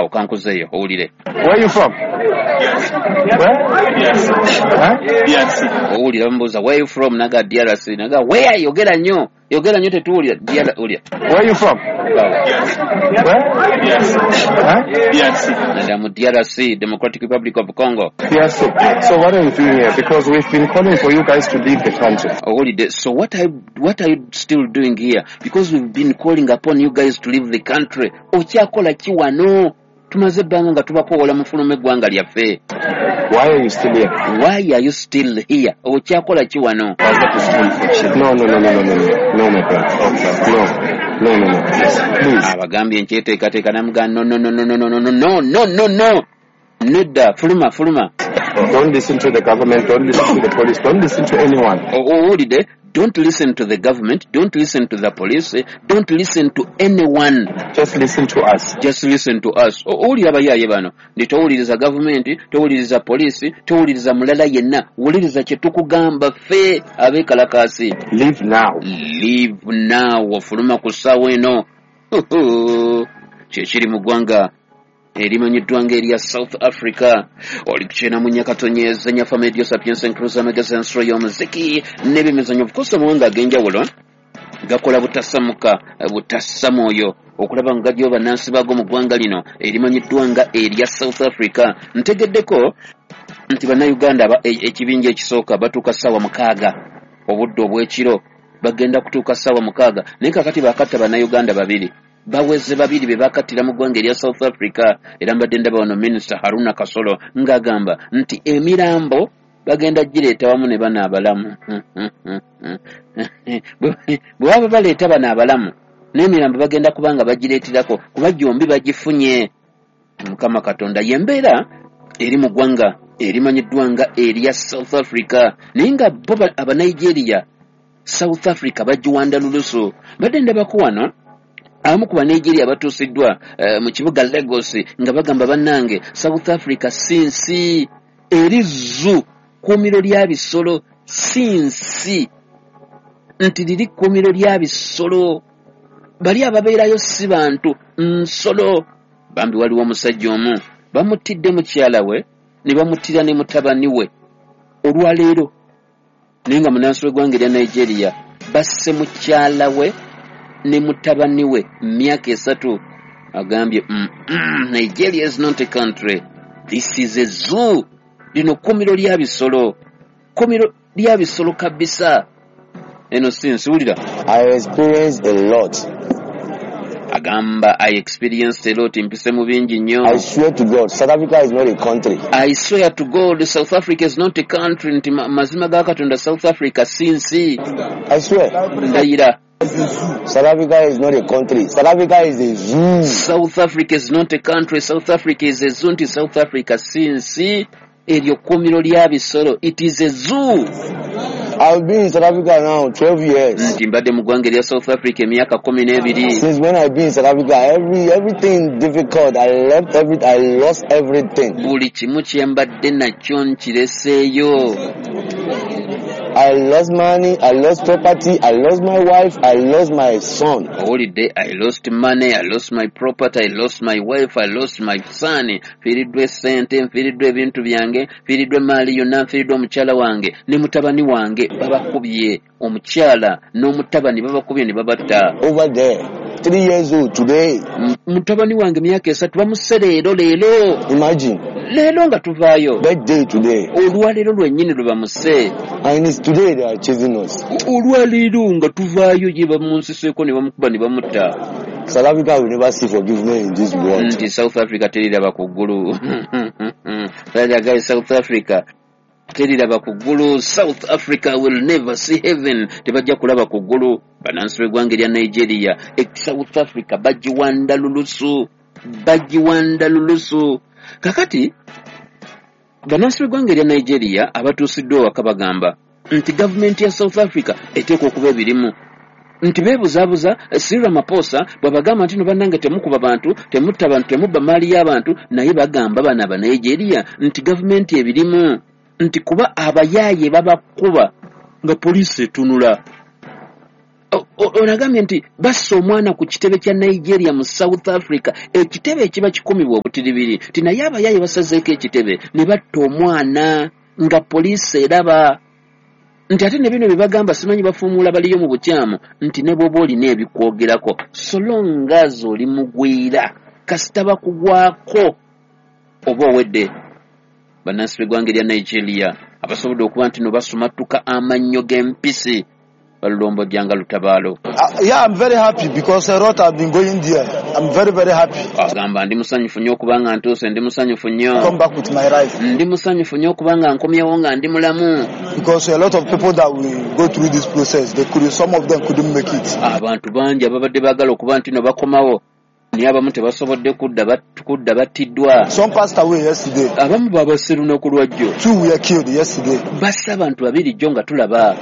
awo kankuzeeyo owulire. Where are you from? Where? DRC. Owulira bamubuuza where you from naga DRC naga where yogera nnyo tetuwulira DRC. Where are you from? Where? DRC. Nada mu DRC, Democratic Republic of Congo. Yes. So what are you doing here? Because we've been calling for you guys to leave the country. Owulidde. So what are you still doing here? Because we've been calling upon you guys to leave the country. Okyakola ki wano? Tumaze ebbanga nga tubakowola mufulume eggwanga lyaffe. Why are you still here? Why are you still here? Okyakola ki wano? No, my friend. No. Please. Abagambye nkyeteekateeka namugaa no. Nedda, fuluma. Don't listen to the government, don't listen to the police, don't listen to anyone. Owulidde. Don't listen to the government, don't listen to the police, don't listen to anyone. Just listen to us. Just listen to us. Owulira abayaaye bano nti towuliriza gavumenti, towuliriza poliisi, towuliriza mulala yenna, wuliriza kye tukugamba ffe abeekalakaasi. Leave now. Ofuluma ku ssaawa eno. Kyekiri mu ggwanga erimanyiddwa ng'erya South Africa. Oli kukyena mu Nyakatonnyeza Nyafa Media Sapiens Encruza Magazine Nsolo y'omuziki n'ebimizanyo bukosa amawanga ag'enjawulo gakola butassamwoyo okulaba nga gajjawo bannansi baago mu ggwanga lino erimanyiddwa nga erya South Africa. Ntegeddeko nti bannayuganda ekibinja ekisooka batuuka ssaawa 6 obudde obw'ekiro bagenda kutuuka ssaawa 6 naye kakati baakatta bannayuganda 2 baweze 2 be bakattira mu ggwanga erya South Africa. Era mbadde ndaba wano Minisita Haruna Kasolo ng'agamba nti emirambo bagenda gireeta wamu ne bano abalamu. Bwe baba baleeta bano abalamu n'emirambo bagenda kubanga bagireetirako kuba gyombi bagifunye. Mukama Katonda y'embeera eri mu ggwanga erimanyiddwa nga erya South Africa naye nga bo Abanigeria South Africa bagiwanda lulusu. Mbadde ndabako wano abamu ku Banigeria batuusiddwa mu kibuga Lagos nga bagamba bannange South Africa sinsi erizu kkuumiro lya bisolo sinsi nti liri kkuumiro lya bisolo bali ababeerayo si bantu nsolo. Bambi waliwo omusajja omu bamuttidde mukyala we ne bamuttira ne mutabani we olwaleero naye nga munansi w'eggwanga erya Nigeria basse mukyala we ne mutabani we myaka 3. Agambye Nigeria is not a country, this is a zoo. Lino kkuumiro lya bisolo kabisa. Eno sinsuulira. I experienced a lot. Agamba I experienced a lot. Mpise mu bingi nnyo. I swear to God, South Africa is not a country. I swear to God, South Africa is not a country. Nti mazima ga Katonda South Africa sinsi. I swear. Ndayira. South Africa is not a country. South Africa is a zoo. South Africa is not a country. South Africa is a zoo. Nti South Africa sinsi eryo kkuumiro lya bisolo. It is a zoo. I've been in South Africa now 12 years. Nti mbadde mu ggwanga erya South Africa emyaka 12. Since when I've been in South Africa, everything difficult. I lost everything. Buli kimu kye mbadde nakyo nkireseeyo. I lost money, I lost property, I lost my wife, I lost my son. Holiday, I lost money, I lost my property, I lost my wife, I lost my son. Firidwe sente, firidwe bintu byange, firidwe mali yonna, firidwe omukyala wange, ne mutabani wange babakubye. Omukyala n'omutabani babakubye ne babatta. Over there, 3 years old today. Mutabani wange myaka 3 bamusse leero. Imagine. Leero nga tuvaayo. Birthday today. Olwaleero lwennyini lwe bamusse. And it's today they are chasing us. Olwaleero nga tuvaayo gye bamunsiseeko ne bamukuba ne bamutta. South Africa will never see forgiveness in this world. Nti South Africa teriraba ku ggulu. Guys, South Africa teriraba ku ggulu. South Africa will never see heaven. Tebajja kulaba ku ggulu. Bannansi b'eggwanga erya Nigeria, South Africa bagiwanda lulusu. Kakati bannansi b'eggwanga erya Nigeria abatuusiddwa waka bagamba nti gavumenti ya South Africa eteekwa okuba ebirimu. Nti beebuzaabuza Cyril Ramaphosa bw'abagamba nti no bannange temukuba bantu, temutta bantu, temubba maali y'abantu, naye bagamba bano aba Nigeria nti gavumenti ebirimu. Nti kuba abayaaye babakuba nga poliisi etunula. onagambye nti bassa omwana ku kitebe kya Nigeria mu South Africa ekitebe ekiba kikumibwa obutiribiri ti naye abayaaye basazeeko ekitebe ne batta omwana nga poliisi eraba nti ate ne bino bye bagamba simanyi bafuumuula baliyo mu bukyamu nti ne bwoba olina ebikwogerako solongazi oli mugwira kasita bakugwako oba owedde bannansi b'eggwanga erya Nigeria abasobodde okuba nti no basumatuka amannyo g'empisi balulombo Janga Lutabaalo. Yeah, I'm very happy because a lot have been going there. I'm very, very happy. Agamba ndi musanyufu nnyo okubanga ntuuse ndi musanyufu nnyo. Come back with my life. Ndi musanyufu nnyo okubanga nkomyewo nga ndi mulamu. Because a lot of people that will go through this process, some of them couldn't make it. Abantu bangi ababadde baagala okuba nti no bakomawo naye abamu tebasobodde kudda battiddwa. Some passed away yesterday. Abamu baabase lunaku lwajjo. 2 were killed yesterday. Basse abantu babiri jjo nga tulaba.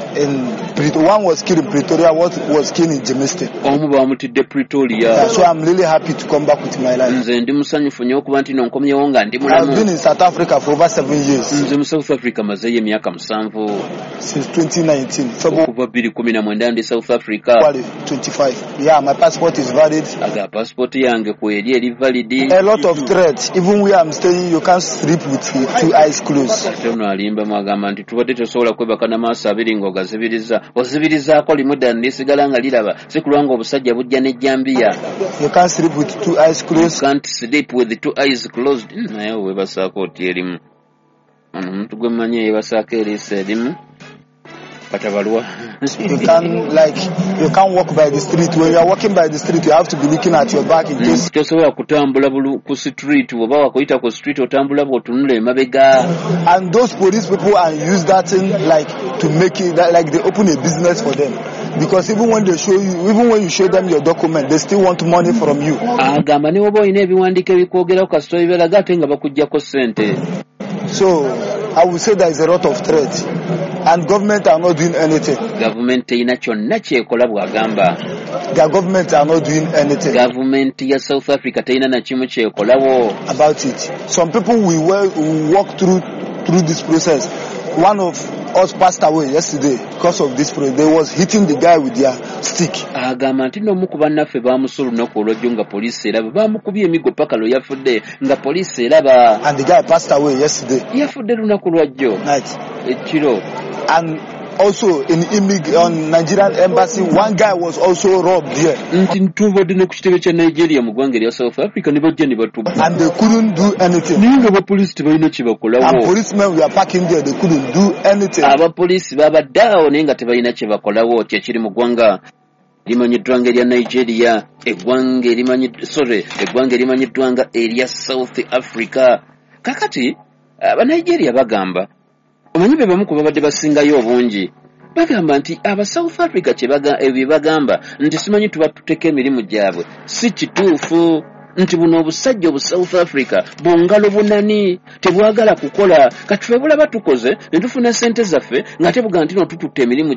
One was killed in Pretoria, one was killed in Germiston. Omu baamutidde Pretoria. Yeah, so I'm really happy to come back with my life. Nze ndi musanyufu nnyo okuba nti nonkomyewo nga ndi mulamu. I've been in South Africa for over 7 years. Nze mu South Africa mazeeyo emyaka 7. Since 2019. Okuva 2019 ndi South Africa. 25. Yeah, my passport is valid. Aga passport yange kweri eri valid. A lot of threats. Even where I'm staying, you can't sleep with 2 eyes closed. Ate alimba mwagamba nti tubadde tosobola kwebaka n'amaaso abiri ng'ogazibiriza. Ozibirizaako limu ddala ndisigala nga liraba. Si kulwanga obusajja bujja n'ejjambiya. You can't sleep with 2 eyes closed. You can't sleep with 2 eyes closed. Naye weebasaako oti erimu. Omuntu gwe mmanyi yeebasaako eriisa erimu. Katabalwa. You can't walk by the street. When you are walking by the street, you have to be looking at your back in case. Tosobola kutambula ku street oba wakuyita ku street otambula bw'otunula emabega. And those police people use that thing to make it like they open a business for them. Because even when you show them your document, they still want money from you. Agamba ne oba olina ebiwandiiko ebikwogerako kasita ebibalaga ate nga bakuggyako ssente. So I would say there is a lot of threat. And government are not doing anything. Government eyina kyonna kyekola bw'agamba. The government are not doing anything. Government ya South Africa teyina na kimu kyekolawo. About it. Some people will walk through this process. One of us passed away yesterday because of this process. They was hitting the guy with their stick. Agamba nti n'omu ku bannaffe baamusula olunaku olwajjo nga poliisi eraba. Baamukubye emiggo paka lwe yafudde nga poliisi eraba. And the guy passed away yesterday. Yafudde lunaku lwajjo. Night. Ekiro. And also on Nigerian embassy, one guy was also robbed here. Nti ntubadde ne ku kitebe kya Nigeria mu ggwanga erya South Africa ne bajja ne batubba. And they couldn't do anything. Naye nga abapoliisi tebalina kye bakolawo. And policemen were parking there, they couldn't do anything. Abapoliisi babadde awo naye nga tebalina kye bakolawo. Kyekiri mu ggwanga limanyiddwa nga erya Nigeria, eggwanga erimanyiddwa nga erya South Africa. Kakati Abanigeria bagamba omanyi be bamu ku babadde basingayo obungi bagamba nti aba South Africa ebyo bagamba nti simanyi tuba tuteka emirimu gyabwe si kituufu nti buno obusajja obu South Africa bungalo bunani tebwagala kukola katufe bulaba tukoze ne tufuna sente zaffe nga tebuga nti no tututte emirimu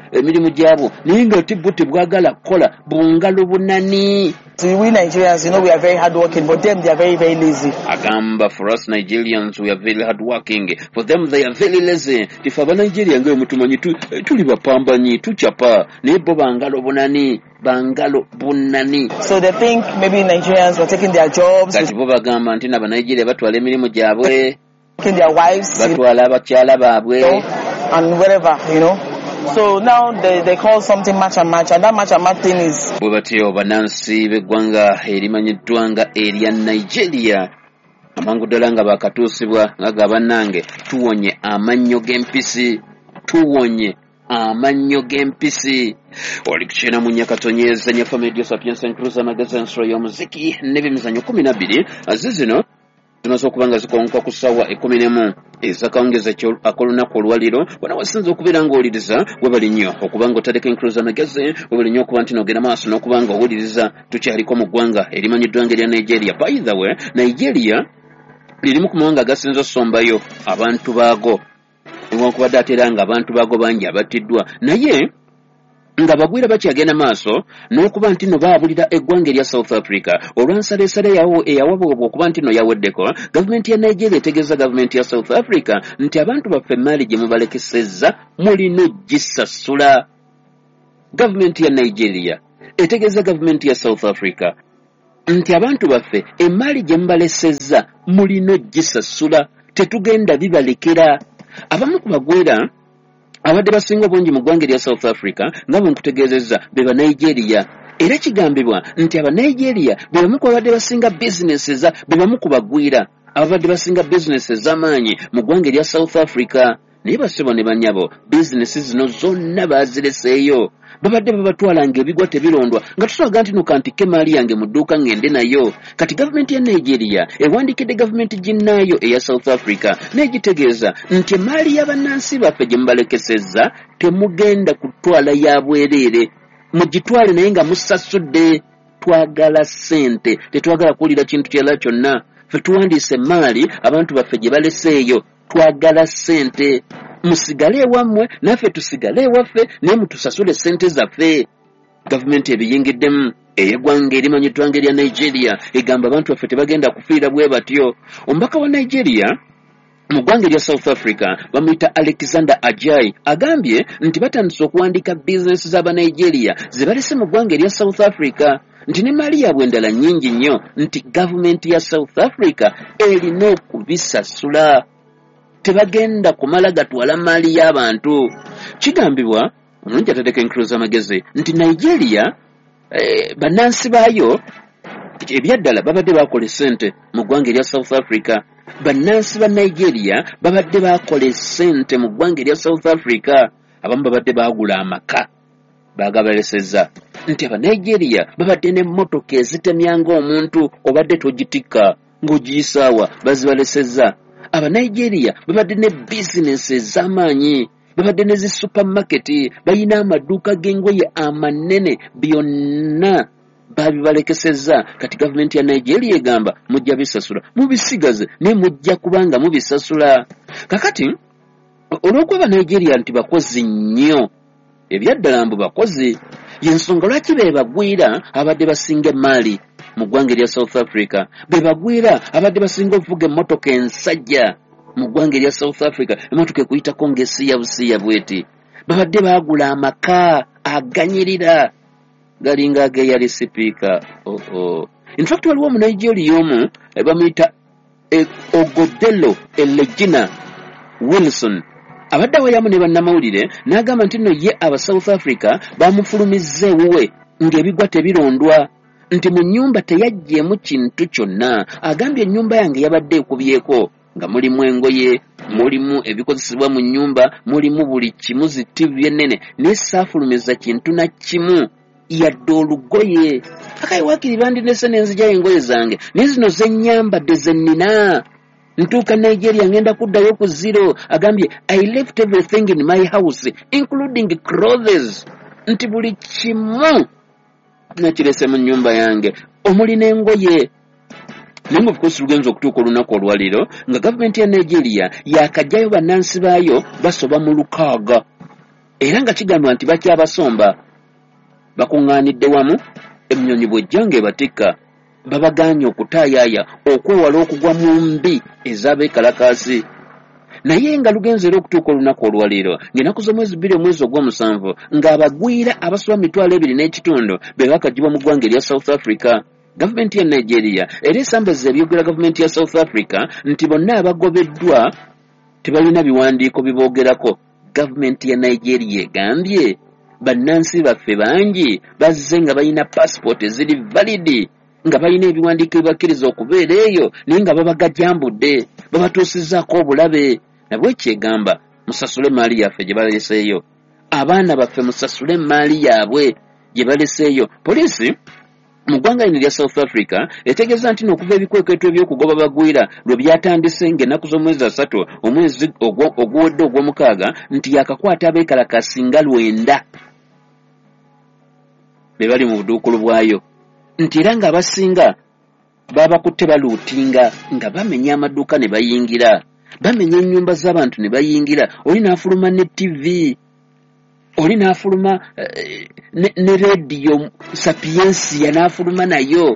gyabwo naye nga tebwagala kukola bungalo bunani. We Nigerians, we are very hardworking, but them, they are very, very lazy. Agamba, for us Nigerians, we are very hardworking. For them, they are very lazy. If aba Nigeria ngo mutumanyi tuli bapambanyi tuchapa nebo bangalo bunani. So they think maybe Nigerians were taking their jobs. Kati bo bagamba nti aba Nigeria batwala emirimu gyabwe. Taking their wives. Batwala abakyala baabwe. And wherever, So now they call something match and match, and that match and match thing is. Bwe batyo bannansi b'eggwanga erimanyiddwa nga erya Nigeria amangu ddala nga bakatuusibwa nga gabannange tuwonye amannyo g'empisi. Oli kukyena mu Nyakatonyeza Nyafa Media Sapiens Cruiser Magazine ensolo y'omuziki n'ebyemizannyo 12 azizino zimaze okuba nga zikonka ku ssaawa 11 ezakawungeza ak'olunaku olwaliro wano wasinza okubeera ng'owuliriza webali nnyo okuba ng'otadeko Cruiser Magazine webali nnyo okuba nti n'ogenda maaso n'okuba nga owuliriza tukyaliko mu ggwanga erimanyiddwa nga erya Nigeria. By the way, Nigeria lirimu ku mawanga agasinza okusombayo abantu baago newankubadde ate era nga abantu baago bangi abattiddwa naye nga bagwira bakyagenda maaso n'okuba nti no baabulira eggwanga erya South Africa olwansaleesale eyawabwa okuba nti no yaweddeko. Gavumenti ya Nigeria etegeeza gavumenti ya South Africa nti abantu baffe emaali gye mubalekesezza mulina ogisasula. gavumenti ya Nigeria etegeeza gavumenti ya South Africa nti abantu baffe emali gye mbalesezza mulino gisasula tetugenda bibalekera. Abamu ku bagwera abadde basinga obungi mu ggwanga lya South Africa nga bwe nkutegeezezza be ba Nigeria, era kigambibwa nti aba Nigeria be bamu ku babadde basinga businesses be bamu ku bagwira ababadde basinga businesses z'amaanyi mu ggwanga lya South Africa. Naye basebo ne banyabo businesses zino zonna baazireseeyo, babadde babatwalanga ebigwa tebirondwa nga tuswaga nti nukantike maali yange mu dduuka ngende nayo. Kati gavumenti ya Nigeria ewandikidde gavumenti ginnaayo eya South Africa n'egitegeeza nti emaali y'abannansi baffe gye mubalekesezza temugenda kutwala ya bwereere, mugitwale naye nga musasudde. Twagala ssente, tetwagala kuwulira kintu kyala kyonna. Ffe tuwandiise emaali abantu baffe gye baleseeyo, twagala ssente. Musigale ewammwe naffe tusigale ewaffe naye mutusasule ssente zaffe. Gavumenti ebiyingiddemu ey'eggwanga erimanyi ggwanga erya Nigeria egamba abantu baffe tebagenda kufiira bwe batyo. Omubaka wa Nigeria mu ggwanga erya South Africa bamuyita Alexander Ajayi agambye nti batandise okuwandiika bizinesi z'Abanigeria ze balese mu ggwanga erya South Africa, nti ne maali yaabwe endala nnyingi nnyo, nti gavumenti ya South Africa erina okubisasula. Tebagenda kumala gatwala maali y'abantu. Kigambibwa omulungi atadeko enkulu z'amagezi nti Nigeria bannansi baayo ebyaddala babadde bakola ssente mu ggwanga erya South Africa. Bannansi ba Nigeria babadde bakola ssente mu ggwanga erya South Africa. Abamu babadde baagula amaka baagabalesezza, nti aba Nigeria babadde n'emmotoka ezitemyanga omuntu obadde togitikka ng'ogiyisaawa bazibalesezza. Aba Nigeria babadde ne bizinesi ez'amaanyi, babadde ne zi supermarket, bayina amaduuka g'engoye amanene, byonna babibalekesezza. Kati gavumenti ya Nigeria egamba mujja bisasula, mubisigaze naye mujja kubanga mubisasula. Kakati olw'okuba Nigeria nti bakozi nnyo, ebyaddala mbu bakozi, y'ensonga lwaki be bagwira abadde basinga emaali mu ggwanga erya South Africa, be bagwira abadde basinga okuvuga emmotoka ensajja mu ggwanga erya South Africa, emmotoka ekuyitako ng'essiya busiya bweti. Babadde baagula amaka aganyirira galinga ag'eyali sipiika. In fact waliwo omunigeria omu bamuyita Ogodelo Elegina Wilson abadde awayamu ne bannamawulire n'agamba nti nno ye aba South Africa bamufulumizza ewuwe ng'ebigwa tebirondwa, nti mu nnyumba teyaggyemu kintu kyonna. Agambye ennyumba yange yabadde ekubyeko nga mulimu engoye, mulimu ebikozesebwa mu nnyumba, mulimu buli kimu, zi TV ennene, naye saafulumiza kintu na kimu yadde olugoye. Akayiwaakiri bandinese n'enzigyayo engoye zange naye zino zennyambadde zennina. Ntuuka Nigeria ngenda kuddayo ku zero. Agambye I left everything in my house including clothes, nti buli kimu nakirese mu nnyumba yange omuli n'engoye. Naye nga obukosi lugenza okutuuka olunaku olwaliro nga gavumenti ya Nigeria yakajjayo bannansi baayo basoba mu 600, era nga kigambwa nti bakyabasomba. Bakuŋŋaanidde wamu, emnyonyi bw'ejja ng'ebatikka, babagaanye okutaayaaya okwewala okugwa mu mbi ez'abeekalakaasi. Naye nga lugenza era okutuuka olunaku olwaliro ng'ennaku z'omwezi 2 omwezi ogw'omusanvu ng'abagwira abasoba 2.5 be bakaggyibwa mu ggwanga erya South Africa. Gavumenti ya Nigeria era esambazza ebyogera gavumenti ya South Africa nti bonna abagobeddwa tebalina biwandiiko biboogerako. Gavumenti ya Nigeria egambye bannansi baffe bangi bazze nga balina passport eziri validi, nga balina ebiwandiiko ebibakkiriza okubeera eyo, naye nga babagajambudde, babatuusizzaako obulabe. Nabwe kyegamba musasule emaali yaffe gye baleseeyo, abaana baffe musasule emaali yaabwe gye baleseeyo. Poliisi mu ggwanga lino erya South Africa etegeeza nti n'okuva ebikwekweto eby'okugoba bagwira lwe byatandise ng'ennaku z'omwezi 3 omwezi oguwedde ogw'omukaaga nti yakakwata abeekalakasi nga 9 be bali mu buduukulu bwayo, nti era ng'abasinga babakutte baluutinga nga bamenya amaduuka ne bayingira, bamenya ennyumba z'abantu ne bayingira. Oli n'afuluma ne TV, oli n'afuluma ne radio Sapiensia n'afuluma nayo.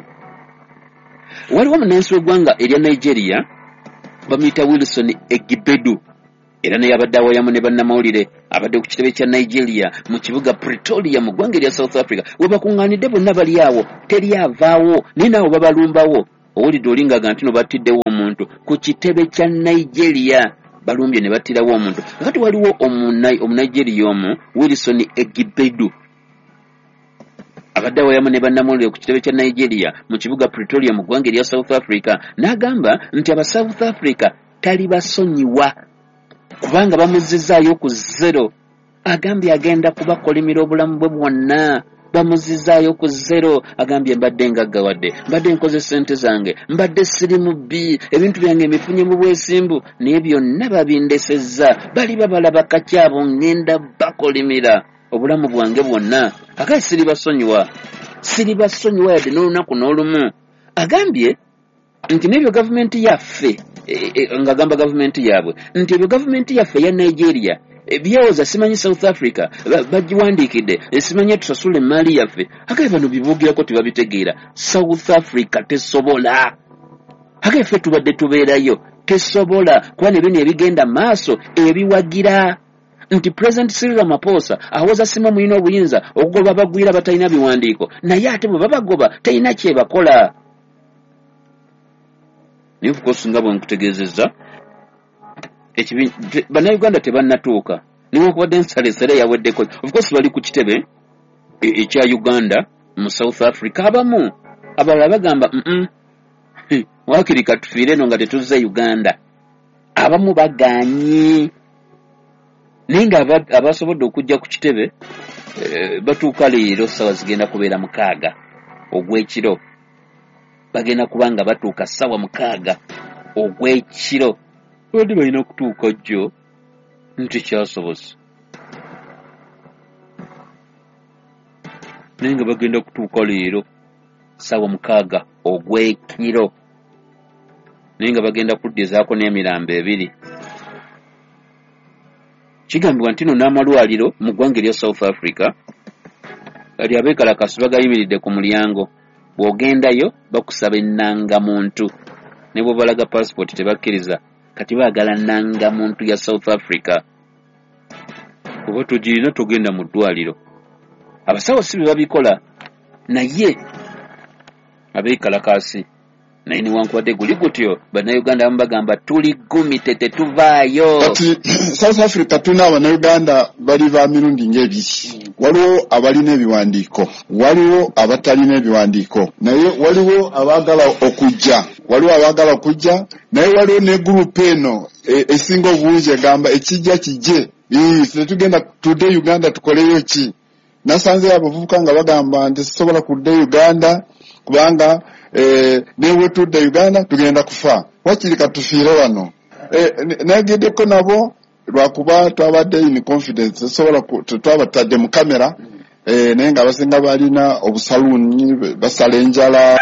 Waliwo omunansi w'eggwanga erya Nigeria bamuyita Wilson Egibedu era naye abadde awayamu ne bannamawulire abadde ku kitebe kya Nigeria mu kibuga Pretoria mu ggwanga erya South Africa we bakuŋŋaanidde bonna bali awo teri avaawo naye naawo babalumbawo owulidde olingaga nti no battiddewo omuntu ku kitebe kya Nigeria balumbye ne battirawo omuntu kakati waliwo omunigeria omu Wilson Egibedu abadde awayamu ne bannamawulire ku kitebe kya Nigeria mu kibuga Pretoria mu ggwanga erya South Africa n'agamba nti aba South Africa tali basonyiwa kubanga bamuzizaayo ku zero agambye agenda kubakolimira obulamu bwe bwonna bamuzizaayo ku zero agambye mbadde ngaggawadde mbadde nkoze ssente zange mbadde sirimu bbi ebintu byange ebifunye mu bwesimbu naye byonna babindesezza bali babalaba kakyabo ngenda bakolimira obulamu bwange bwonna akali siribasonyiwa yadde n'olunaku n'olumu agambye nti n'ebyo gavumenti yaffe ng'agamba gavumenti yaabwe nti ebyo gavumenti yaffe ya Nigeria ebyewoza simanyi South Africa bagiwandiikidde simanyi tusasula emaali yaffe akali bano biboogirako tebabitegeera South Africa tesobola akali ffe tubadde tubeerayo tesobola kuba ne bino ebigenda maaso ebiwagira nti President Cyril Ramaphosa awoza sima muyina obuyinza okugoba abagwira batalina biwandiiko naye ate bwe babagoba talina kyebakola naye of course nga bwe nkutegeezezza bannayuganda tebannatuuka newankubadde ensalesere yaweddeko of course bali ku kitebe ekya Uganda mu South Africa abamu abalala bagamba wakiri katufiire eno nga tetuzze Uganda abamu bagaanyi naye nga abasobodde okujja ku kitebe batuuka leero ssaawa zigenda kubeera 6 ogw'ekiro bagenda kubanga batuuka ssaawa 6 ogw'ekiro badi balina okutuuka jjo nti kyasobose naye nga bagenda kutuuka leero ssaawa 6 ogw'ekiro naye nga bagenda kuddizaako n'emirambo 2 kigambibwa nti no n'amalwaliro mu ggwanga erya South Africa kali abeekalakasi bagayimiridde ku mulyango bw'ogendayo bakusaba ennangamuntu ne bw'obalaga passport tebakkiriza kati baagala nnangamuntu ya South Africa kuba togirina togenda mu ddwaliro abasawo si be babikola naye abeekalakasi naye newankubadde guli gutyo bannayuganda abamu bagamba tuli gumi tetuvaayo kati South Africa tuna abannayuganda bali ba mirundi ng'ebiri waliwo abalina ebiwandiiko waliwo abatalina ebiwandiiko naye waliwo abaagala okujja naye waliwo ne gurupu eno esinga obungi egamba ekijja kijje tetugenda tudde Uganda tukoleyo ki nasanze abavubuka nga bagamba nti sisobola kudde Uganda kubanga newe tudde Uganda tugenda kufa wakiri katufiire wano nageddeko nabo lwakuba twabadde in confidence sobola twabatadde mu kamera naye nga abasinga balina obusaluuni basala enjala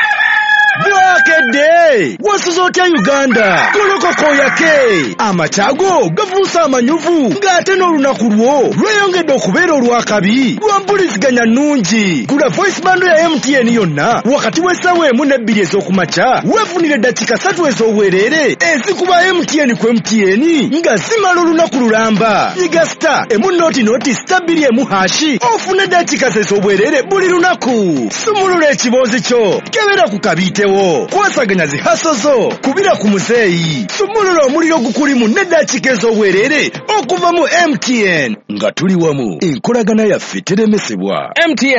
Bwakedde wasuza otya Uganda kolokoko yake amatago gavuusa amanyuvu ng'ate n'olunaku lwo lweyongedde okubeera olwakabi lwa mpuliziganya nnungi gula voice bando ya MTN yonna wakati w'essaawa 1 ne 2 ez'okumakya weefunire dakika 3 ez'obwereere ezikuba MTN ku MTN nga zimala olunaku lulamba nyiga star emunnoti star 2 ofune dakika ez'obwereere buli lunaku sumulula ekiboozi kyo kebera ku kabitewo kwasaganya zihaso zo kubira ku muzeeyi sumulula omuliro gukulimu n'eddakiika ez'obwereere okuva mu MTN nga tuli wamu enkolagana yaffe teremesebwa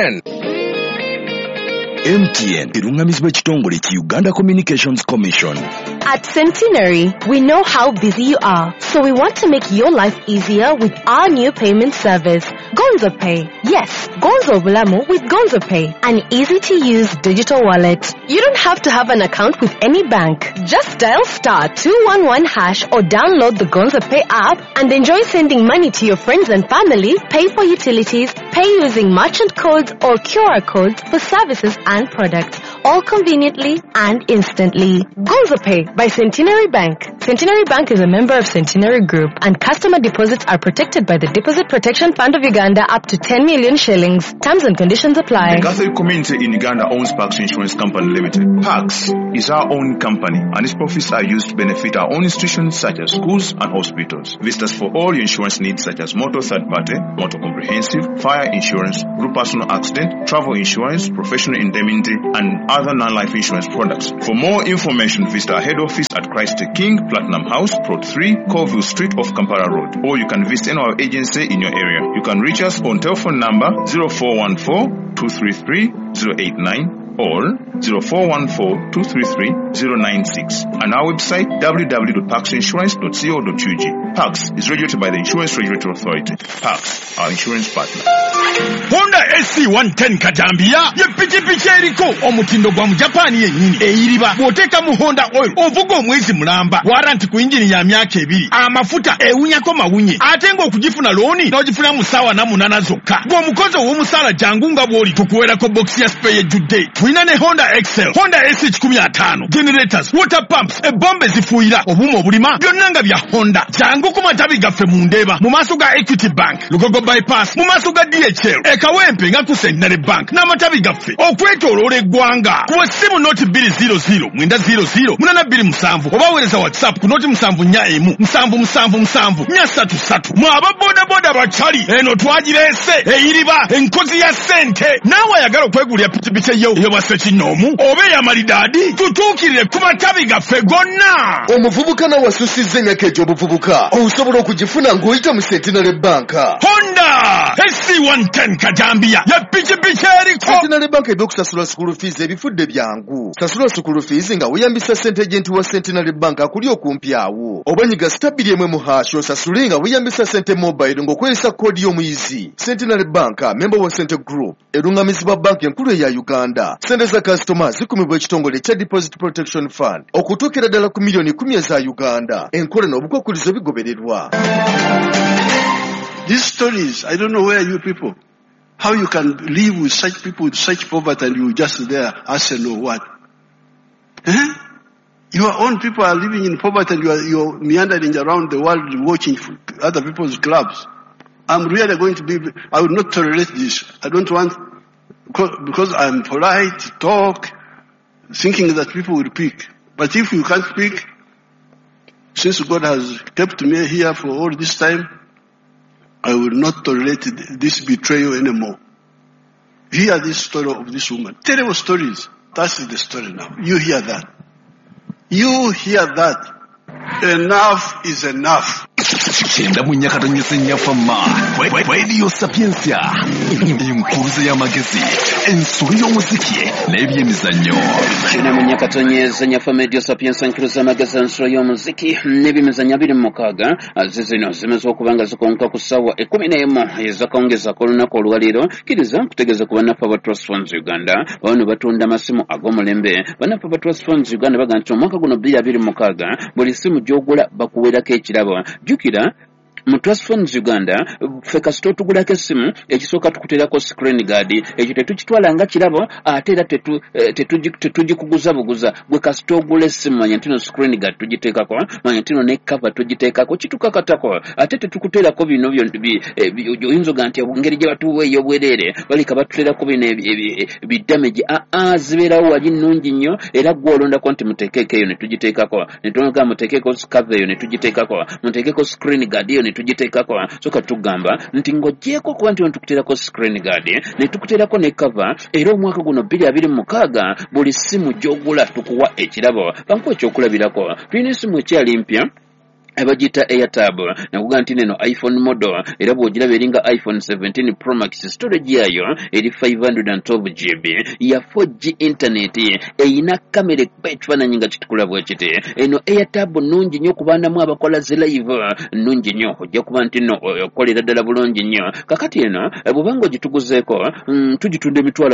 MTN erungamizibwa ekitongole ki Uganda Communications Commission. At Centenary, we know how busy you are, so we want to make your life easier with our new payment service, Gonzo Pay. Yes, Gonzo Bulamu with Gonzo Pay, an easy-to-use digital wallet. You don't have to have an account with any bank. Just dial *211# or download the Gonzo Pay app and enjoy sending money to your friends and family, pay for utilities, pay using merchant codes or QR codes for services and products, all conveniently and instantly. Gonzo Pay by Centenary Bank. Centenary Bank is a member of Centenary Group, and customer deposits are protected by the Deposit Protection Fund of Uganda up to 10 million shillings. Terms and conditions apply. The Catholic community in Uganda owns Pax Insurance Company Limited. Pax is our own company, and its profits are used to benefit our own institutions such as schools and hospitals. Visit us for all your insurance needs such as motor third party, motor comprehensive, fire insurance, group personal accident, travel insurance, professional indemnity, and other non-life insurance products. For more information, visit our head office at Christ the King, Platinum House, Plot 3, Colville Street off Kampala Road. Or you can visit any of our agency in your area. You can reach us on telephone number 0414-233-089 or 0414-233-096 and our website www.paxinsurance.co.ug. Pax is regulated by the Insurance Regulatory Authority. Pax, our insurance partner. Honda SC110 Kajambia ye pichipichi eriko omutindo gwa mu Japan yennyini eyiriba bw'oteeka mu Honda oil ovuga omwezi mulamba warranty ku engine ya myaka 2 amafuta ewunyako mawunye ate ng'okugifuna looni n'ogifuna mu ssaawa 8 zokka ng'omukozi ow'omusaala jangu nga bw'oli tukuweerako box ya spare ejjudde tulina ne Honda Excel, Honda SH15, generators, water pumps, ebombe zifuira, obumo obulima, byonna nga bya Honda. Jangu ku matabi gaffe mu Ndeeba, mu maaso ga Equity Bank, Lugogo Bypass, mu maaso ga DHL, Ekawempe nga ku Centenary Bank, n'amatabi gaffe, okwetooloola eggwanga. Ku ssimu noti 200 900 827 oba weereza WhatsApp ku noti 741 777 433. Mu aba bodaboda bachali, eno twagireese, eyiriba, enkozi ya ssente. Naawe ayagala okwegulira pikipiki eyo base kinomu obe ya malidadi tutuukirire ku matabi gaffe gonna. Omuvubuka nawe wasusize emyaka egy'obuvubuka osobola okugifuna ng'oyita mu Centenary Bank. Honda SC110 Kajambia ya pikipiki eriko. Centenary Bank ebyokusasula school fees ebifudde byangu. Sasula school fees nga weeyambisa ssente agenti wa Centenary Bank akuli okumpi awo. Obanyiga stabili emwe mu hash osasule nga weeyambisa ssente mobile ng'okozesa koodi y'omuyizi. Centenary Bank, member wa Centenary Group, erungamizibwa bank enkulu eya Uganda. Sente za customers zikumibwa ekitongole kya Deposit Protection Fund okutuukira ddala ku milioni 10 eza Uganda. Enkola n'obukwakkulizo bigobererwa. These stories, I don't know where you people, how you can live with such people with such poverty and you just there Arsenal or what? Your own people are living in poverty and you're meandering around the world watching other people's clubs. I'm really going to be, I will not tolerate this. I don't want, because I'm polite, talk, thinking that people will pick. But if you can't pick, since God has kept me here for all this time, I will not tolerate this betrayal anymore. Hear this story of this woman. Terrible stories. That's the story now. You hear that. You hear that. Enough is enough. Chenda munyakato nyesenya fama Radio Sapiensia Inkuruze ya magezi Ensuri y'omuziki n'ebyemizannyo. Chenda munyakato nyesenya fama Radio Sapiensia Inkuruze ya magezi Ensuri y'omuziki n'ebyemizannyo 26 zizino zimaze okubanga zikonka ku ssaawa 11 ezakongeza ku lunaku olwaleero kiriza kutegeeza ku bannaffe ba Trust Funds Uganda bano batunda amasimu ag'omulembe. Bannaffe ba Trust Funds Uganda bagamba nti omwaka guno 2026 buli simu gy'ogula bakuweerako ekirabo. Jukira mu Trust Funds Uganda ffe kasito tugulako essimu ekisooka tukuteerako screen guard ekyo tetukitwala nga kirabo ate era tetugikuguza buguza. Gwe kasito ogula essimu manya ntino screen guard tugiteekako, manya ntino ne cover tugiteekako, kitukakatako ate tetukuteerako bino oyinza oga nti engeri gye batuwa ey'obwereere balika batuteerako bino bidamage zibeerawo wali nnungi nnyo era gw'olondako nti muteekeeko eyo ne tugiteekako, ne tunoga muteekeeko cover eyo ne tugiteekako, muteekeeko screen guard eyo ne tugiteekako. Soka tugamba nti ng'oggyeko kuba nti tukuteerako screen guard ne tukuteerako ne cover era omwaka guno 2026 buli simu gy'ogula tukuwa ekirabo. Bankuwa ekyokulabirako tulina essimu ekyali mpya abagita Airtab nakuga nti neno iPhone model era bw'ogiraba eringa iPhone 17 Pro Max storage yayo eri 512 GB ya 4G internet eyina kamera ekifaananyi nga kitukula bwe kiti. Eno Airtab nnungi nnyo ku baanamu abakola zi live nnungi nnyo ojja kuba nti nno okolera ddala bulungi nnyo. Kakati eno bw'obanga ogituguzeeko tugitunda emitwalo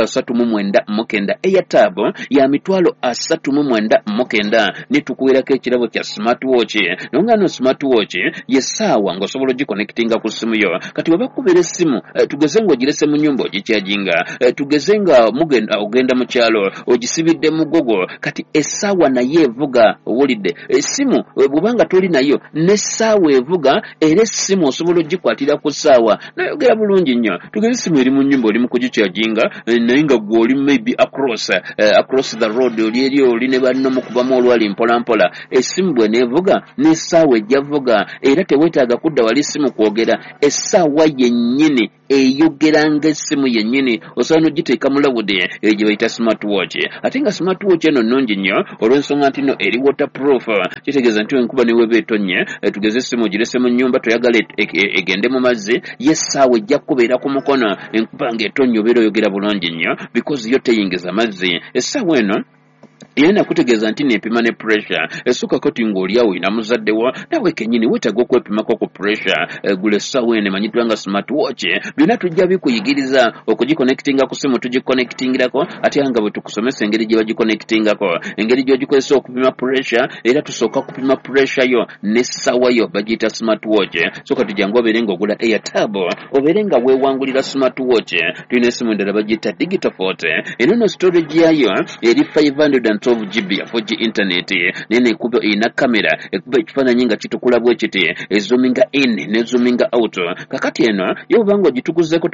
39 Airtab ya mitwalo 39 ne tukuweerako ekirabo kya smartwatch nonga no smartwatch yessaawa ng'osobola ogiconnectinga ku ssimu yo. Kati bwe bakubira essimu tugeze ng'ogirese mu nnyumba ogikyajinga, tugeze nga ogenda mu kyalo ogisibidde mu gogo, kati essaawa naye evuga. Owulidde essimu bw'obanga toli nayo n'essaawa evuga, era essimu osobola ogikwatira ku ssaawa. Nayogera bulungi nnyo, tugeze essimu eri mu nnyumba oli mu kugikyajinga naye nga gwe oli maybe across the road oli eri oli ne banno mukubamu olwali mpolampola, essimu bwe neevuga n'essaawa ejja vuga, era teweetaaga kudda wali essimu kwogera, essaawa yennyini eyogera ng'essimu yennyini osobola n'ogiteeka mu lawudi gye bayita smartwatch. Ate nga smartwatch eno nnungi nnyo olw'ensonga nti no eri waterproof, kitegeeza nti enkuba ne weeba etonnye, tugeze essimu ogirese mu nnyumba toyagala egende mu mazzi, y'essaawa ejja kubeera ku mukono, enkuba ng'etonnye obeera oyogera bulungi nnyo because yo teyingiza mazzi. Essaawa eno era nakutegeeza nti neepima ne pressure, essuka kati ng'oli awo ina muzaddewo nawe kennyini weetaaga okwepimako ku pressure. Gula essaawa eno emanyiddwa nga smartwatch, byonna tujja bikuyigiriza okugiconnectinga ku simu tugiconnectingirako, ate nga bwe tukusomesa engeri gye bagiconnectingako, engeri gy'ogikozesa okupima pressure, era tusooka kupima pressure yo n'essaawa yo bagiyita smartwatch. So kati jangu obeere ng'ogula airtab, obeere nga weewangulira smartwatch. Tulina essimu endala bagiyita digital forte, eno no storage yayo eri 512GB ya 4G internet, nene ekuba ina kamera ekuba ekifaananyi nga kitukula bwe kiti, ezoominga in ne zoominga out. Kakati eno yo banga ogitukuzeeko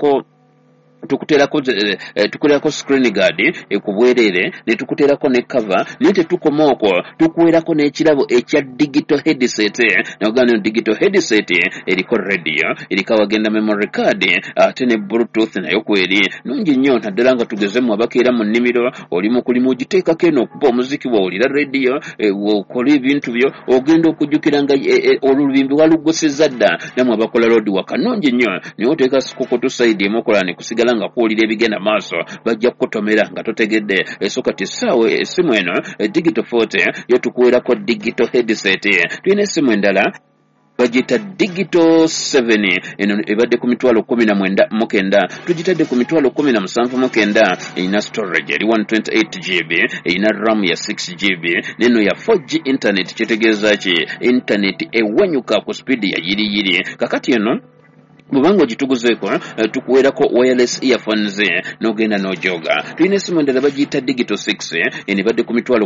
tukuterako screen guard ekubwerere, ne tukuterako ne cover, naye tetukoma okwo tukuwerako n'ekirabo ekya digital headset. Nogana digital headset eriko radio, eriko awagenda memory card, ate ne bluetooth nayo kweri nungi nnyo. Naddala nga tugezemu abakeera mu nnimiro, oli mu kulimu ogiteekako eno okuba omuziki wawulira radio, okola ebintu byo, ogenda okujjukira nga olubimbi walugosezza dda. Namwe abakola road waka nungi nnyo, naye oteeka sikokoto side emu okola ne kusigala nga kuwulira ebigenda maaso, bajja kukotomera nga totegedde. So kati essimu eno digital forte yo tukuwerako digital headset. Tulina essimu endala bagita digital 7, eno ebadde ku mitwalo 19 tugitadde ku mitwalo 17 erina storage eri 128GB, erina RAM ya 6GB, neno ya 4G internet. Kitegeeza ki? Internet ewanyuka ku speed ya yiri. Kakati eno bw'obanga ogituguzeeko tukuweerako wireless earphones n'ogenda n'ojoga. Tulina essimu endala bagiyita digital 6, ebadde ku mitwalo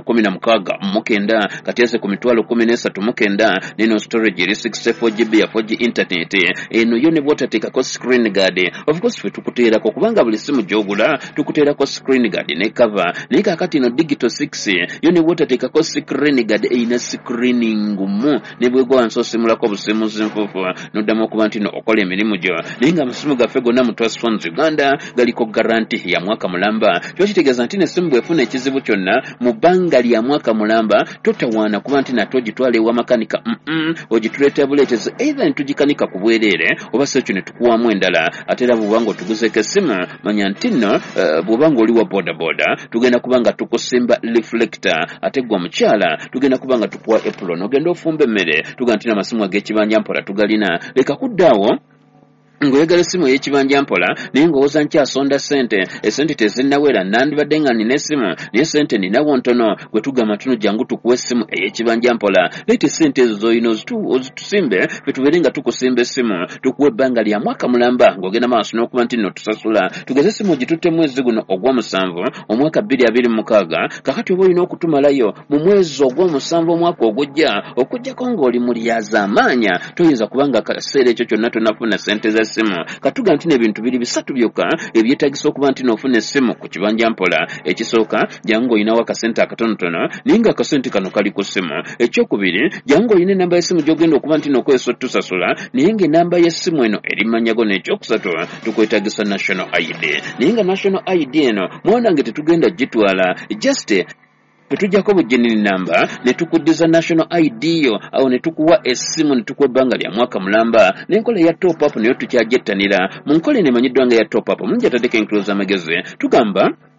16 kati ese ku mitwalo 13 neno storage eri 64GB ya 4G internet. Eno yo ne bw'otateekako screen guard, of course ffe tukuteerako kubanga buli ssimu gy'ogula tukuteerako screen guard ne cover, naye kakati eno digital 6 yo ne bw'otateekako screen guard eyina screening mu, ne bwegwa wansi osimulako obusimuzi nfuufu n'oddamu okuba nti no okola emirimu gyo. Naye nga amasimu gaffe gonna mu Trust Funds Uganda galiko garanti ya mwaka mulamba. Kyo kitegeeza nti n'essimu bw'efuna ekizibu kyonna mu bbanga lya mwaka mulamba totawaana kuba nti nate ogitwala ewa makanika, ogituleeta buleetezi either ne tugikanika ku bwereere oba si ekyo ne tukuwaamu endala. Ate era bw'obanga otuguzeeko essimu manya nti nno bw'obanga oli wa bodaboda tugenda kuba nga tukusimba reflector, ate gwe omukyala tugenda kuba nga tukuwa apron, ogenda ofumba emmere. Tugamba nti n'amasimu ag'ekibanja mpola tugalina. Leka kuddaawo ng'oyagala essimu ey'ekibanja mpola naye ng'owooza nkyasonda ssente, essente tezinnawera, nandibadde nga nina essimu naye ssente ninawo ntono, gwe tugamba tuno jangu tukuwa essimu ey'ekibanja mpola. Leeta essente ezo z'olina ozitusimbe, ffe tubeere nga tukusimba essimu tukuwa ebbanga lya mwaka mulamba ng'ogenda maaso n'okuba nti nno tusasula. Tugeze essimu ogitutte mwezi guno ogw'omusanvu omwaka 2026, kakati oba olina okutumalayo mu mwezi ogw'omusanvu omwaka ogujja, okujjako ng'oli mu lyazaamaanya toyinza kubanga kaseera ekyo kyonna tonafuna ssente za essimu. Katuga nti n'ebintu biri bisatu byokka ebyetaagisa okuba nti n'ofuna essimu ku kibanja mpola. Ekisooka jangu olinawo akasente akatonotono naye nga akasente kano kali ku ssimu. Ekyokubiri jangu olina enamba y'essimu gy'ogenda okuba nti n'okozesa tusasula naye ng'enamba y'essimu eno eri manyago. N'ekyokusatu tukwetaagisa national ID, naye nga national ID eno mwana nge tetugenda gitwala just petujjako bujjenini namba ne tukuddiza national ID yo, awo ne tukuwa essimu ne tukuwa ebbanga lya mwaka mulamba. N'enkola ya top up nayo tukyajettanira mu nkola eno emanyiddwa nga ya top up. Mungi ataddeko enkuluza amagezi tugamba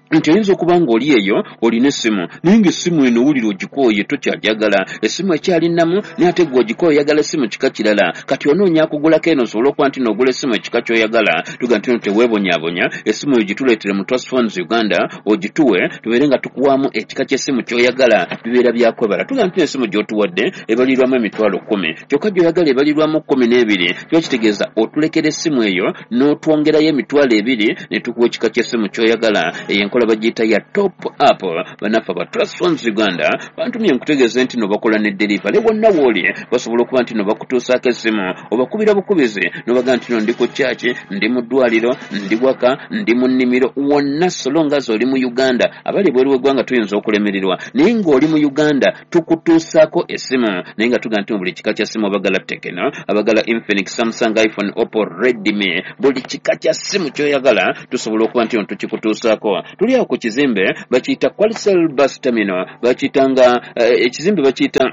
nti oyinza okuba nga oli eyo olina essimu naye ng'essimu eno wulira ogikooye tokyajagala essimu ekyalinamu naye ate gwe ogikooye oyagala essimu kika kirala kati onoonya akugulako eno osobola okuba nti n'ogula essimu ekika ky'oyagala tuga nti no teweebonyaabonya essimu eyo gituleetere mu Trust Funds Uganda ogituwe tubeere nga tukuwaamu ekika ky'essimu ky'oyagala bibeera byakwebala tuga nti essimu gy'otuwadde ebalirwamu emitwalo 10 kyokka gy'oyagala ebalirwamu 12 kiba kitegeeza otulekera essimu eyo n'otwongerayo emitwalo 2 ne tukuwa ekika ky'essimu ky'oyagala enkola bagiyita ya top up banafa ba Trust Funds Uganda bantumye nkutegeeze nti no bakola ne delivery wonna wooli basobola okuba nti no bakutuusaako essimu obakubira bukubizi nobaga nti no ndi ku kyaki ndi mu ddwaliro ndi waka ndi mu nnimiro wonna solonga z'oli mu Uganda abali bweri w'eggwanga tuyinza okulemererwa naye ng'oli mu Uganda tukutuusaako essimu naye nga tuga nti mu buli kika kya ssimu abagala Tecno abagala Infinix Samsung iPhone Oppo Redmi buli kika kya ssimu ky'oyagala tusobola okuba nti tukikutuusaako tuli awo ku kizimbe bakiyita Qualisel Bus Terminal bakiyitanga ekizimbe bakiyita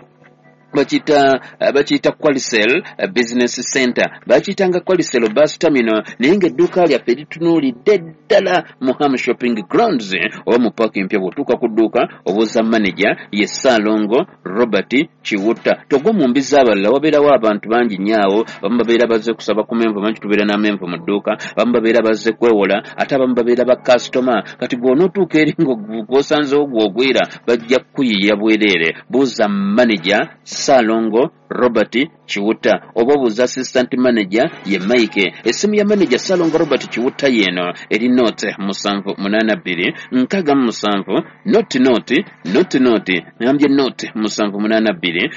Qualisel Business Center bakiyitanga Qualisel Bus Terminal naye ng'edduuka lyaffe litunuulidde ddala mu Ham Shopping Grounds oba mu paaka empya bw'otuuka ku dduuka obuuza manager ye Ssalongo Robert Chiwuta togwa mu mbi z'abalala wabeerawo abantu bangi nnyo abamu babeera bazze kusaba ku menvu mangi tubeera n'amenvu mu dduuka abamu babeera bazze kwewola ate abamu babeera ba customer kati gw'onootuuka eri ng'osanzewo gw'ogwira bajja kukuyiya bwereere buuza manager Ssalongo Robert Chiwuta oba obuuza assistant manager ye Mike essimu ya manager Ssalongo Robert Chiwuta yeno eri note 782 677 note nambye note 782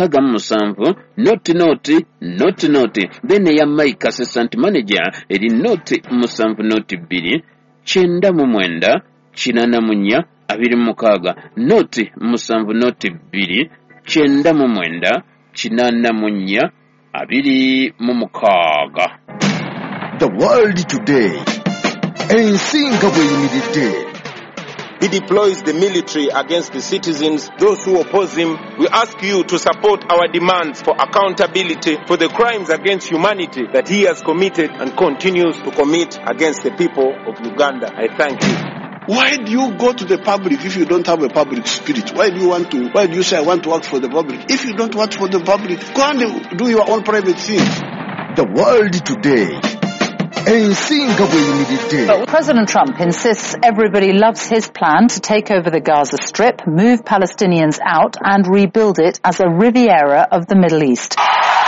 677 note bene ya Mike assistant manager eri note 7 2 9 8 note 7 2 9 8 The world today. Ensinga bweyimiridde. He deploys the military against the citizens, those who oppose him. We ask you to support our demands for accountability for the crimes against humanity that he has committed and continues to commit against the people of Uganda. I thank you. Why do you go to the public if you don't have a public spirit? Why do you say I want to work for the public? If you don't work for the public, go and do your own private things. The world today. But President Trump insists everybody loves his plan to take over the Gaza Strip, move Palestinians out, and rebuild it as a Riviera of the Middle East.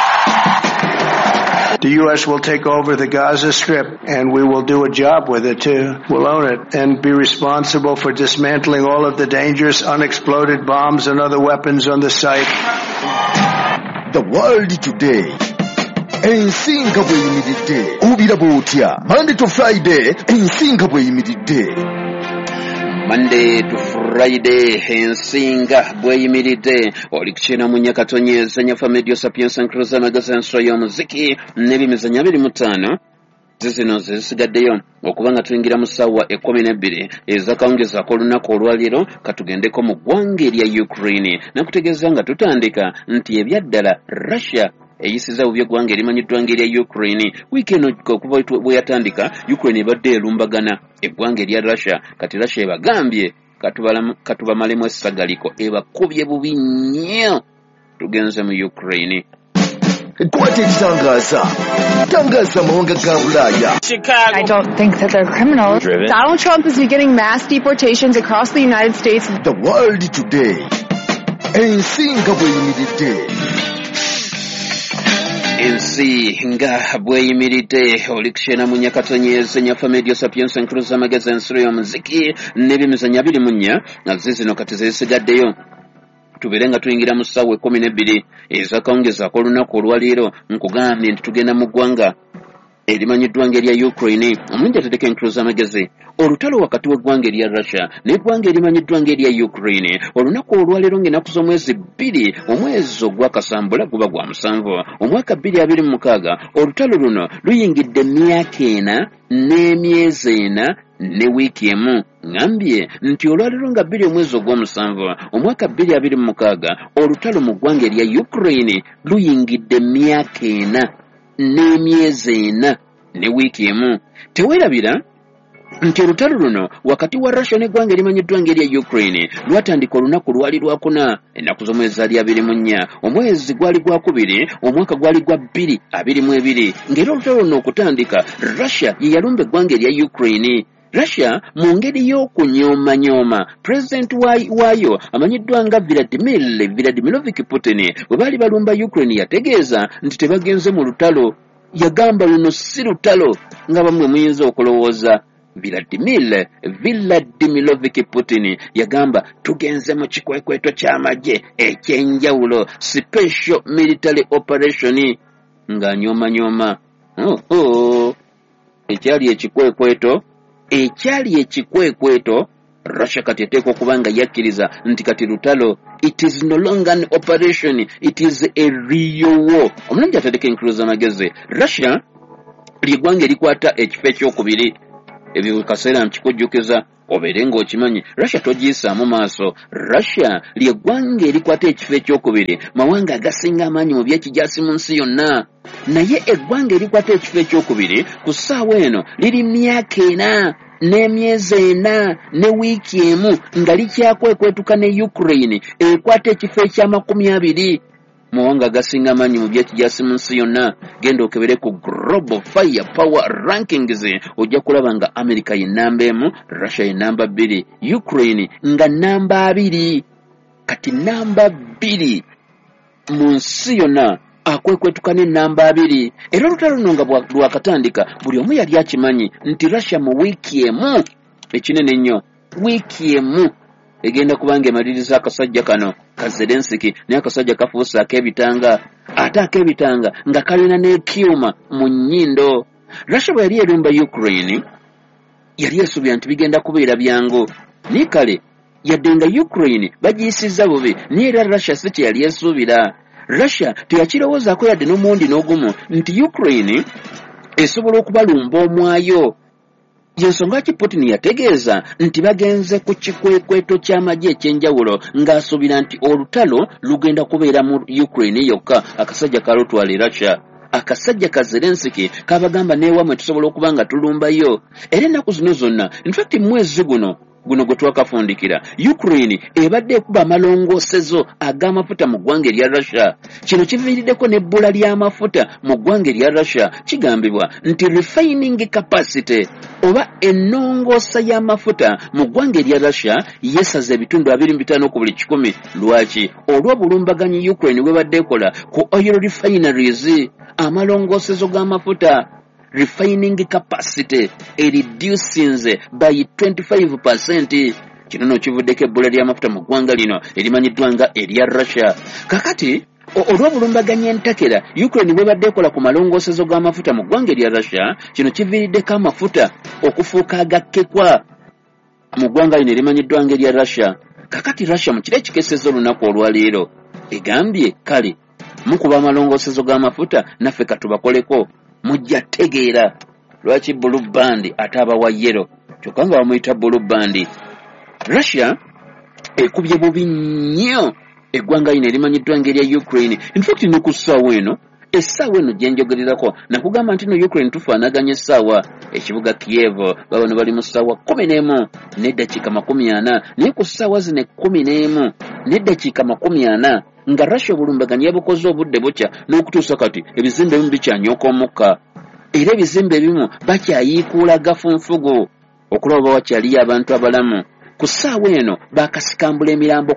The U.S. will take over the Gaza Strip, and we will do a job with it, too. We'll own it and be responsible for dismantling all of the dangerous unexploded bombs and other weapons on the site. The world today. Ensinga bweyimiridde obira bw'otya Monday to Friday ensinga bweyimiridde Monday to Friday ensinga bweyimiridde oli kukyena mu Nyakatonnyeza Nyafa Media Sapiens Nkuluza Magazine enswa y'omuziki n'ebimizannyo 25 zino zisigaddeyo okuba nga tuyingira mu ssaawa 12 ez'akawungezaako olunaku olwaleero katugendeko mu ggwanga erya Ukraine nakutegeeza nga tutandika nti ebyaddala Russia eyisiza bubi eggwanga erimanyiddwa ng'erya Ukraine wiiki eno okuva bwe yatandika Ukraine ebadde elumbagana eggwanga erya Russia kati Russia ebagambye katubamalemu essagaliko ebakubye bubi nnyo tugenze mu Ukraine kwate ekitangaza tangaza amawanga ga Bulaaya. I don't think that they're criminals. Donald Trump is beginning mass deportations across the United States. The world today. Ensinga bweyimiridde. ensi nga bweyimiridde oli kukyena mu Nyakatonnyeza Nyafa Media Sapiens Nkuluza Magazine ensolo y'omuziki n'ebimizannyo 24 nazo zino kati zesigaddeyo tubeere nga tuyingira mu ssaawa 12 ez'akawungezaako olunaku olwaleero nkugambye nti tugenda mu ggwanga erimanyiddwa ng'erya Ukraine omulungi ateddeko Nkuluza Magazine olutalo wakati w'eggwanga erya Russia n'eggwanga erimanyiddwa ng'erya Ukraine olunaku olwaleero ng'ennaku z'omwezi 2 omwezi ogwakasambula guba gwa 7 omwaka 2026 olutalo luno luyingidde emyaka 4 n'emyezi 4 ne wiiki emu ngambye nti olwaleero nga 2 omwezi ogw'omusanvu omwaka 2026 olutalo mu ggwanga erya Ukraine luyingidde emyaka 4 n'emyezi 4 ne wiiki emu teweerabira nti olutalo luno wakati wa Russia n'eggwanga erimanyiddwa ng'erya Ukraine lwatandika olunaku lwali lwakuna ennaku z'omwezi zaali 24 omwezi gwali gwakubiri omwaka gwali gwa 2022 ng'era olutalo luno okutandika Russia ye yalumba eggwanga erya Ukraine. Russia mu ngeri y'okunyoomanyoma President waayo amanyiddwa nga Vladimirovich Putin bwe baali balumba Ukraine yategeeza nti tebagenze mu lutalo. Yagamba luno si lutalo nga bamwe muyinza okulowooza. Vladimirovich Putin yagamba tugenze mu kikwekweto ky'amagye ekyenjawulo special military operation ng'anyoomanyoma. Ekyali ekikwekweto Russia kati eteekwa okuba nga yakkiriza nti kati lutalo. It is no longer an operation, it is a real war. Omulungi atadeka enkuluza amagezi. Russia ly'eggwanga erikwata ekifo ekyokubiri. Ebyo kaseera nkikujjukiza obeere ng'okimanyi. Russia togiyisaamu maaso. Russia ly'eggwanga erikwata ekifo ekyokubiri mawanga agasinga amaanyi mu byekijaasi mu nsi yonna. Naye eggwanga erikwata ekifo ekyokubiri ku ssaawa eno liri myaka 4 n'emyezi 4 ne wiiki emu nga likyakwetuka ne Ukraine ekwata ekifo ekya20 mawanga agasinga amaanyi mu byekijaasi mu nsi yonna. Genda okebere ku Global Fire Power Rankings ojja kulaba nga America ye namba 1, Russia ye namba 2, Ukraine nga namba 2. Kati namba 2 mu nsi yonna akwekwetuka ne namba 2. Era olutalo luno nga lwakatandika buli omu yali akimanyi nti Russia mu wiiki emu ekinene ennyo wiiki emu egenda kubanga emaliriza akasajja kano ka Zelensky naye akasajja kafuusa ak'ebitanga ate ak'ebitanga nga kalina n'ekyuma mu nnyindo. Russia bwe yali erumba Ukraine yali esuubira nti bigenda kubeera byangu naye kale yadde nga Ukraine bagiyisizza bubi naye era Russia si kye yali esuubira. Russia teyakirowoozaako yadde n'omuwundi n'ogumu nti Ukraine esobola okubalumba omwayo. Yensonga ki Putin yategeeza nti bagenze ku kikwekweto ky'amagye ekyenjawulo ng'asuubira nti olutalo lugenda kubeera mu Ukraine yokka. Akasajja kalutwala Russia. Akasajja ka Zelensky kabagamba n'ewamwe tusobola okuba nga tulumbayo. Era ennaku zino zonna infact mwezi guno gwe twakafundikira Ukraine ebadde ekuba amalongoosezo ag'amafuta mu ggwanga erya Russia. Kino kiviiriddeko n'ebbula ly'amafuta mu ggwanga erya Russia. Kigambibwa nti refining capacity oba ennongoosa y'amafuta mu ggwanga erya Russia yeesaza ebitundu 25 ku buli 100. Lwaki? Olw'obulumbaganyi Ukraine bwe badde ekola ku oil refineries. Amalongoosezo g'amafuta refining capacity reducing by 25%. Kino nokivuddeko ebbula ly'amafuta mu ggwanga lino erimanyiddwa nga erya Russia. Kakati olw'obulumbaganya entakera Ukraine bwe badde ekola ku malongoosezo g'amafuta mu ggwanga erya Russia, kino kiviiriddeko amafuta okufuuka agakkekwa mu ggwanga lino erimanyiddwa nga erya Russia. Kakati Russia mu kiro ekikesezza olunaku olwaleero egambye kale mukuba amalongoosezo g'amafuta naffe katubakoleko mujja tegeera lwaki blue band ate abawa yellow kyokka nga bamuyita blue band. Russia ekubye bubi nnyo eggwanga lino erimanyiddwa ng'erya Ukraine. In fact ne ku ssaawa eno essaawa eno gye njogererako nakugamba nti no Ukraine tufaanaganya essaawa. Ekibuga Kiev babano bali mu ssaawa 11 n'eddakiika 40 naye ku ssaawa zino 11 n'eddakiika 40 nga Russia obulumbaganyi yabukoze obudde bukya n'okutuusa kati ebizimbe ebimu bikyanyooka omukka era ebizimbe ebimu bakyayiikuula gafunfugu okulaba wakyaliyo abantu abalamu. Ku ssaawa eno baakasikambula emirambo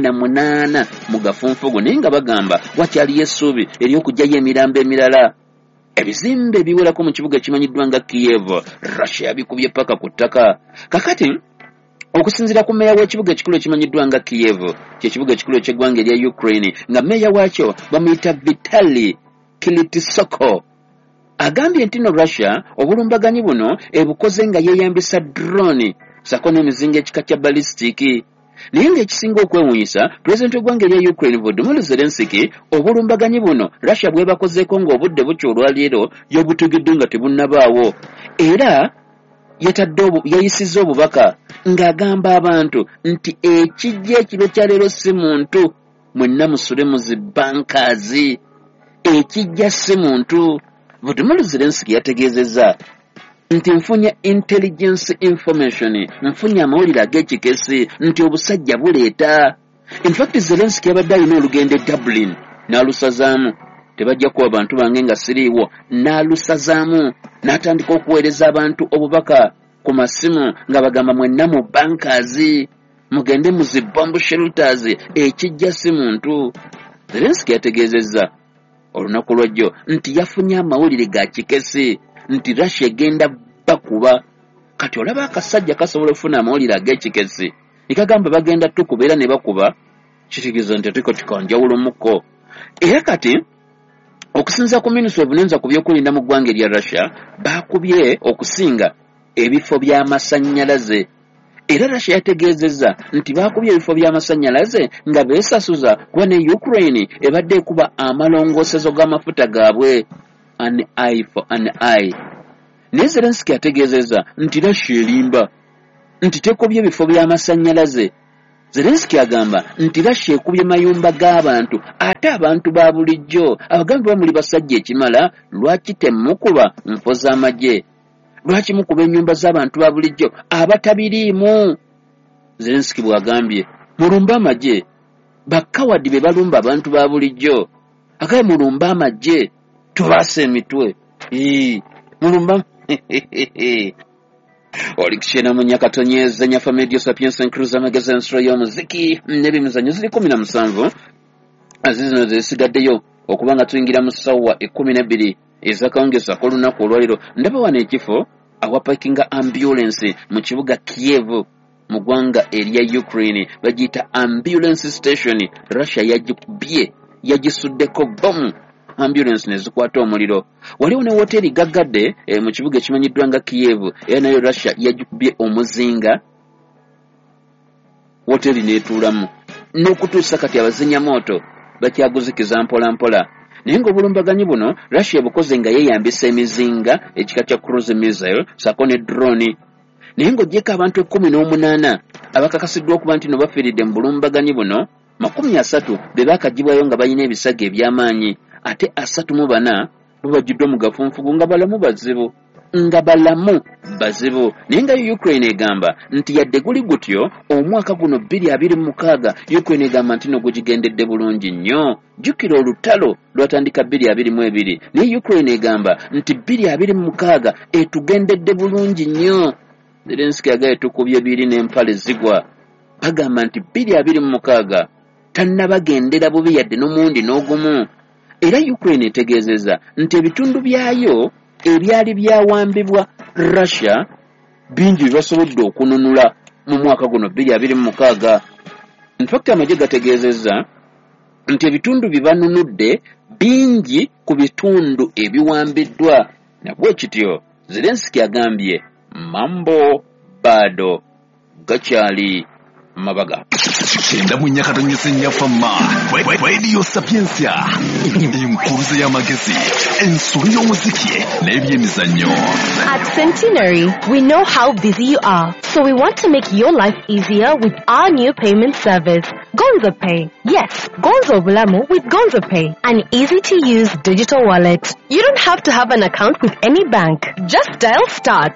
18 mu gafunfugu naye nga bagamba wakyaliyo essuubi ery'okugyayo emirambo emirala. Ebizimbe ebiwerako mu kibuga ekimanyiddwa nga Kiev Russia yabikubye paka ku ttaka. Kakati okusinziira ku mmeeya w'ekibuga ekikulu ekimanyiddwa nga Kiev ky'ekibuga ekikulu eky'eggwanga erya Ukraine nga mmeeya waakyo bamuyita Vitali Klitschko agambye nti no Russia obulumbaganyi buno ebukoze nga yeeyambisa drone sako n'emizinga ekika kya ballistic. Naye ng'ekisinga okwewuunyisa pulezidenti w'eggwanga erya Ukraine Volodymyr Zelensky obulumbaganyi buno Russia bwe bakozeeko ng'obudde bukya olwaleero y'obutegedde nga tebunnabaawo era yayisizza obubaka ng'agamba abantu nti ekijja ekiro kya leero si muntu mwenna musule mu zi bankers ekijja si muntu. Volodymyr Zelensky yategeezezza nti nfunye intelligence information, nfunye amawulire ag'ekikesi nti obusajja buleeta. In fact Zelensky abadde alina olugendo e Dublin n'alusazaamu, tebajja kuwa abantu bange nga siriiwo, n'alusazaamu n'atandika okuweereza abantu obubaka ku masimu nga bagamba mwenna mu bankers mugende mu zi bomb shelters, ekijja si muntu. Zelensky yategeezezza olunaku lwajjo nti yafunye amawulire ga kikesi nti Russia egenda bakuba. Kati olaba akasajja kasobola okufuna amawulire ag'ekikesi nikagamba bagenda tukubeera ne bakuba, kitegeeza nti tuko tukanjawulo muko. Era kati okusinza ku Ministry of Bunenza ku byokulinda mu ggwanga erya Russia bakubye okusinga ebifo by'amasannyalaze. Era Russia yategeezezza nti bakubye ebifo by'amasannyalaze nga beesasuza kuba ne Ukraine ebadde ekuba amalongoosezo g'amafuta gaabwe, an eye for an eye. Ne Zelensky yategeezezza nti Russia erimba nti tekubye ebifo by'amasannyalaze. Zelensky agamba nti Russia ekubye mayumba g'abantu ate abantu ba bulijjo abagambi bamuli basajja ekimala. Lwaki temukuba mpo z'amagye? Lwaki mukuba ennyumba z'abantu ba bulijjo abatabiriimu? Zelensky bw'agambye mulumba amagye, bakawadi be balumba abantu ba bulijjo, agaye mulumba amagye tubaasa emitwe. Mulumba Olikishena Munyakatonyeza Nyafa Medio Sapiens Nkruza Magazine Ensro y'omuziki n'ebimizanyo ziri 17 azizino zesigaddeyo okubanga tuyingira mu ssaawa 12 ezakawungeza k'olunaku olwaliro. Ndaba wano ekifo awapakinga ambulance mu kibuga Kiev mu ggwanga erya Ukraine bagiyita ambulance station. Russia yagisuddeko bomu ambulance nezikwata omuliro. Waliwo ne hoteli gaggadde mu kibuga ekimanyiddwa nga Kiev era nayo Russia yagikubye omuzinga, hoteli neetuulamu n'okutuusa kati abazinya moto bakyaguzikiza mpola mpola. Naye ng'obulumbaganyi buno Russia bukoze nga yeeyambisa emizinga ekika kya cruise missile sako ne drone. Naye ng'oggyeko abantu 18 abakakasiddwa okuba nti no bafiiridde mu bulumbaganyi buno, 30 be baakagibwayo nga balina ebisago eby'amaanyi ate 34 babagiddwa mu gafunfugu nga balamu bazibu. Naye nga Ukraine egamba nti yadde guli gutyo omwaka guno 2026 Ukraine egamba nti no gugigendedde bulungi nnyo. Jjukira olutalo lwatandika 2022 naye Ukraine egamba nti 2026 etugendedde bulungi nnyo. Zelensky agaye tukubye biri n'empale zigwa. Bagamba nti 2026 tannabagendera bubi yadde n'omundi n'ogumu. Era Ukraine etegeezezza nti ebitundu byayo ebyali byawambibwa Russia bingi bibasobodde okununula mu mwaka guno 2026. In fact amagye gategeezezza nti ebitundu bibanunudde bingi ku bitundu ebiwambiddwa. Nabwe kityo Zelensky agambye mambo bado gakyali mabaga. Kenda Munyakatonyeza Nyafa Radio Sapiensia Enkuruza y'amagezi ensolo y'omuziki n'ebyemizannyo. At Centenary, we know how busy you are, so we want to make your life easier with our new payment service, Gonzo Pay. Yes, Gonzo Bulamu with Gonzo Pay, an easy-to-use digital wallet. You don't have to have an account with any bank. Just dial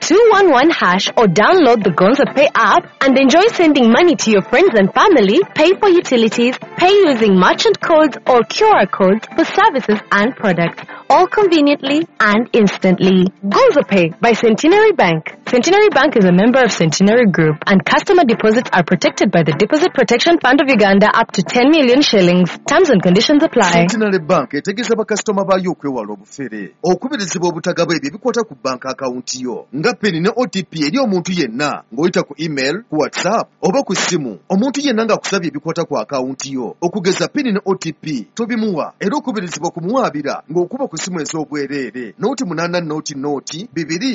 *211# or download the Gonzo Pay app and enjoy sending money to your friends and family, pay for utilities, pay using merchant codes or QR codes for services and products, all conveniently and instantly. Gonzo Pay by Centenary Bank. Centenary Bank is a member of Centenary Group, and customer deposits are protected by the Deposit Protection Fund of Uganda up to 10 million shillings. Terms and conditions apply. Centenary Bank etegeeza bakasitoma baayo okwewala obufere, okubirizibwa obutagaba ebyo ebikwata ku bank akawunti yo nga peni ne OTP eri omuntu yenna ng'oyita ku email, ku WhatsApp oba ku ssimu. Omuntu yenna ng'akusabye ebikwata ku akawunti yo okugeza peni ne OTP tobimuwa, era okubirizibwa kumuwaabira ng'okuba ku ssimu ez'obwereere nooti 8 nooti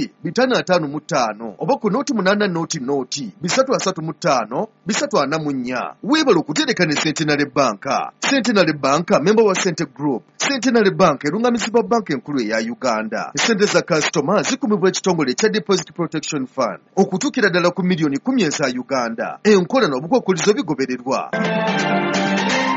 2 oba ku nooti 8 nooti 335 344. Weebala okutereka ne Centenary Bank. Centenary Bank member wa Cente Group. Centenary Bank erungamizibwa banka enkulu eya Uganda. Sente za customer zikumibwa ekitongole ekya Deposit Protection Fund okutuukira ddala ku miliyoni 10 eza Uganda. Enkola n'obukwakkulizo bigobererwa.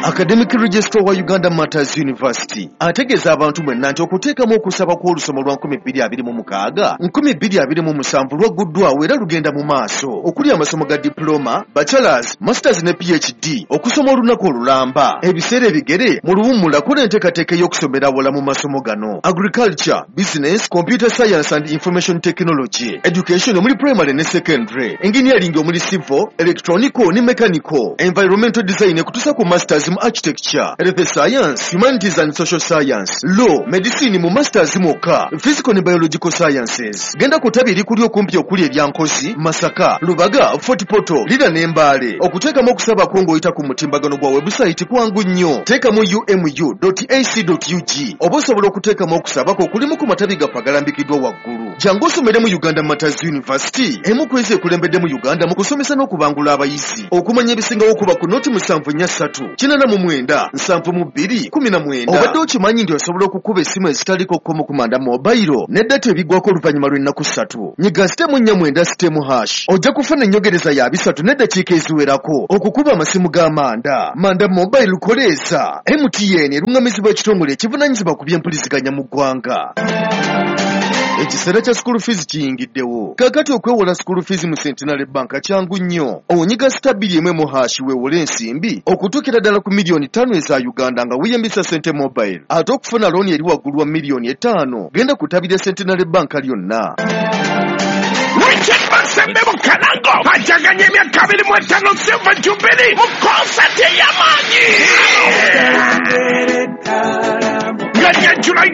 Academic Registrar wa Uganda Matters University ategeeza abantu mwenna nti okuteekamu okusaba kw'olusoma lwa 2026 2027 lwagguddwawo era lugenda mu maaso okuli amasomo ga diploma, bachelors, masters ne PhD okusoma olunaku olulamba ebiseera ebigere mu luwummula kola enteekateeka y'okusomera awala mu masomo gano agriculture, business, computer science and information technology, education omuli primary ne secondary, engineering omuli civil, electronical ne mechanical, environmental design ekutusa ku masters mu architecture, health science, humanities and social science, law, medicine mu masters moka, physical ne biological sciences. Genda ku ttabi erikuli okumpi okuli eryankozi, Masaka, Lubaga, Fort Portal, Lira n'Embaale. Okuteekamu okusaba ko ng'oyita ku mutimbagano gwa website kwangu nnyo. Teekamu umu.ac.ug oba osobola okuteekamu okusaba ko kulimu ku matabi gaffe agalambikiddwa waggulu. Jangu osomere mu Uganda Matters University, emu ku ezo ekulembedde mu Uganda mu kusomesa n'okubangula abayizi. Okumanya ebisingawo okuba ku noti 743 89 72 obadde okimanyi nti osobola okukuba essimu ezitaliko kkomo kumanda mobile n'eddata ebiggwako oluvannyuma lw'ennaku 3 nyiga sitemu 49 sitemu hash ojja kufuna ennyongereza ya 3 n'eddakiika eziwerako okukuba amasimu g'amanda manda mobile koleeza MTN eruŋŋamizibwa ekitongole ekivunaanyizibwa ku by'empuliziganya mu ggwanga. Ekiseera kya school fees kiyingiddewo. Kakati okwewola school fees mu Centenary Bank kyangu nnyo. Onyiga stabili emwe mu hashi weewole ensimbi okutuukira ddala ku miliyoni 5 eza Uganda nga weeyambisa Sente Mobile. Ate okufuna looni eri waggulu wa miliyoni 5 genda ku ttabi lya Centenary Bank lyonna. Richard Masembe Mukalango ajaganye emyaka 25 Silver Jubilee mu konsati ey'amaanyi. Nganya July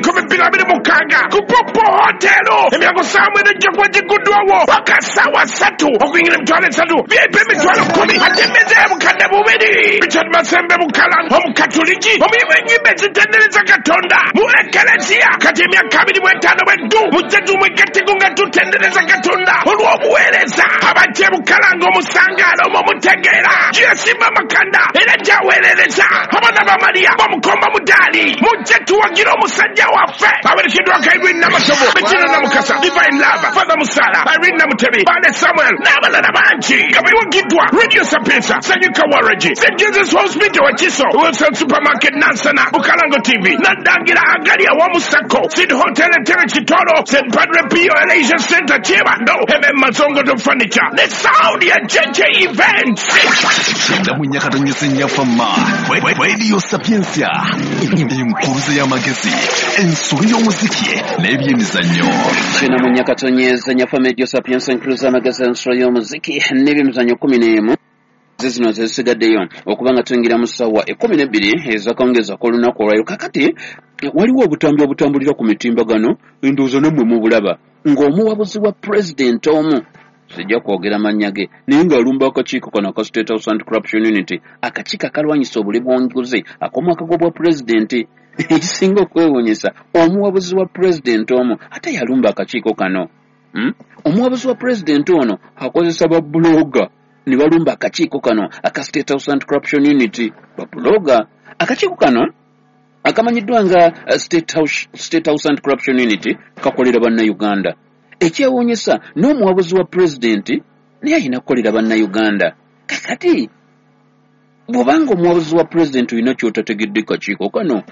26 ku Popo Hotel emyango samwe nejja kuba giguddwawo wakasawa 3 okuyingira emitwalo 3 VIP emitwalo 10 ate emmeeza y'obukadde 2. Richard Masembe Mukalango omukatuliki omulimu ennyimba ezitendereza Katonda mu Ekelesiya kati emyaka 25 bweddu mujja tumwegatteko nga tutendereza Katonda olw'obuweereza abajja Mukalango omusangaalo omumutegeera gyesimba Makanda era gyaweerereza abaana ba Mariya bamukomba mudaali mujje tuwagira omusajja waffe awerekeddwako Irene Namatobo Bettina Namukasa Divine Lava Father Musala Irene Namutebi Bane Samuel n'abalala bangi nga bewagiddwa Radio Sapesa Sanyuka Waragi St. Jesus Hospital Wakiso Wilson Supermarket Nansana Mukalango TV Nadangira Agalia Wamusako Sid Hotel Tere Kitoro St. Padre Pio Elijah Center Chibando Mazongo to Furniture the sound ya JJ Events Shenda munyakato nyesenya fama Radio Sapiensia Imkuruze ya magezi Ensuri y'omuziki n'ebyemizannyo Shenda munyakato nyesenya fama Radio Sapiensia Imkuruze ya magezi Ensuri y'omuziki n'ebyemizannyo 11 zino zesigaddeyo okubanga tuyingira mu ssaawa 12 ezakongeza k'olunaku olwayo kakati waliwo obutambi obutambulira ku mitimbagano endowooza nammwe mubulaba ng'omuwabuzi wa president omu sijja kwogera mannya ge naye ng'alumba akakiiko kano aka State House Anti-Corruption Unity akakiiko akalwanyisa obuli bw'enguzi ak'omwaka gwa pulezidenti ekisinga okwewuunyisa omuwabuzi wa president omu ate yalumba akakiiko kano omuwabuzi wa president ono akozesa babbuloga ne balumba akakiiko kano aka State House Anti-Corruption Unity babbuloga akakiiko kano akamanyiddwa nga State House Anti-Corruption Unity kakolera bannayuganda ekyewuunyisa n'omuwabuzi wa pulezidenti naye alina kukolera bannayuganda kakati bw'obanga omuwabuzi wa pulezidenti olina ky'otategedde kakiiko kano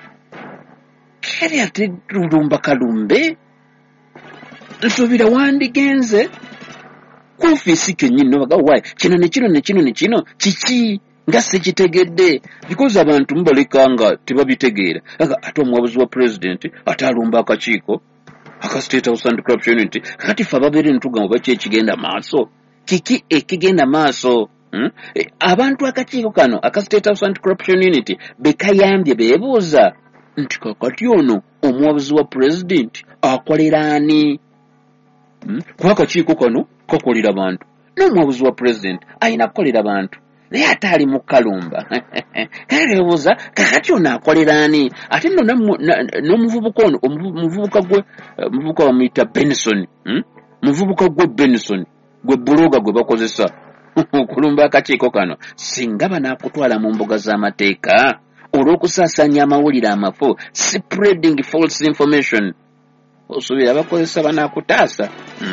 kale ate lulumba kalumbe nsuubira wandigenze ku ofiisi kennyini nobaga waayi kino ne kino ne kino ne kino kiki nga sekitegedde because abantu mubaleka nga tebabitegeera ate omuwabuzi wa pulezidenti ate alumba akakiiko aka State House Anti-Corruption Unity kati fe ababeere ntugamba baki ekigenda maaso kiki ekigenda maaso abantu akakiiko kano aka State House Anti-Corruption Unity bekayambye beebuuza nti kakati ono omuwabuzi wa pulezidenti akolera ani kuba akakiiko kano kakolera bantu n'omuwabuzi wa pulezidenti alina kukolera bantu naye ate ali mu kalumba kalebuuza kakati ono akolera ani ate nno n'omuvubuka ono omuvubuka bamuyita Benson muvubuka gwe Benson gwe buloga gwe bakozesa okulumba akakiiko kano singa banaakutwala mu mbuga z'amateeka olw'okusaasaanya amawulire amafu spreading false information osuubira bakozesa banaakutaasa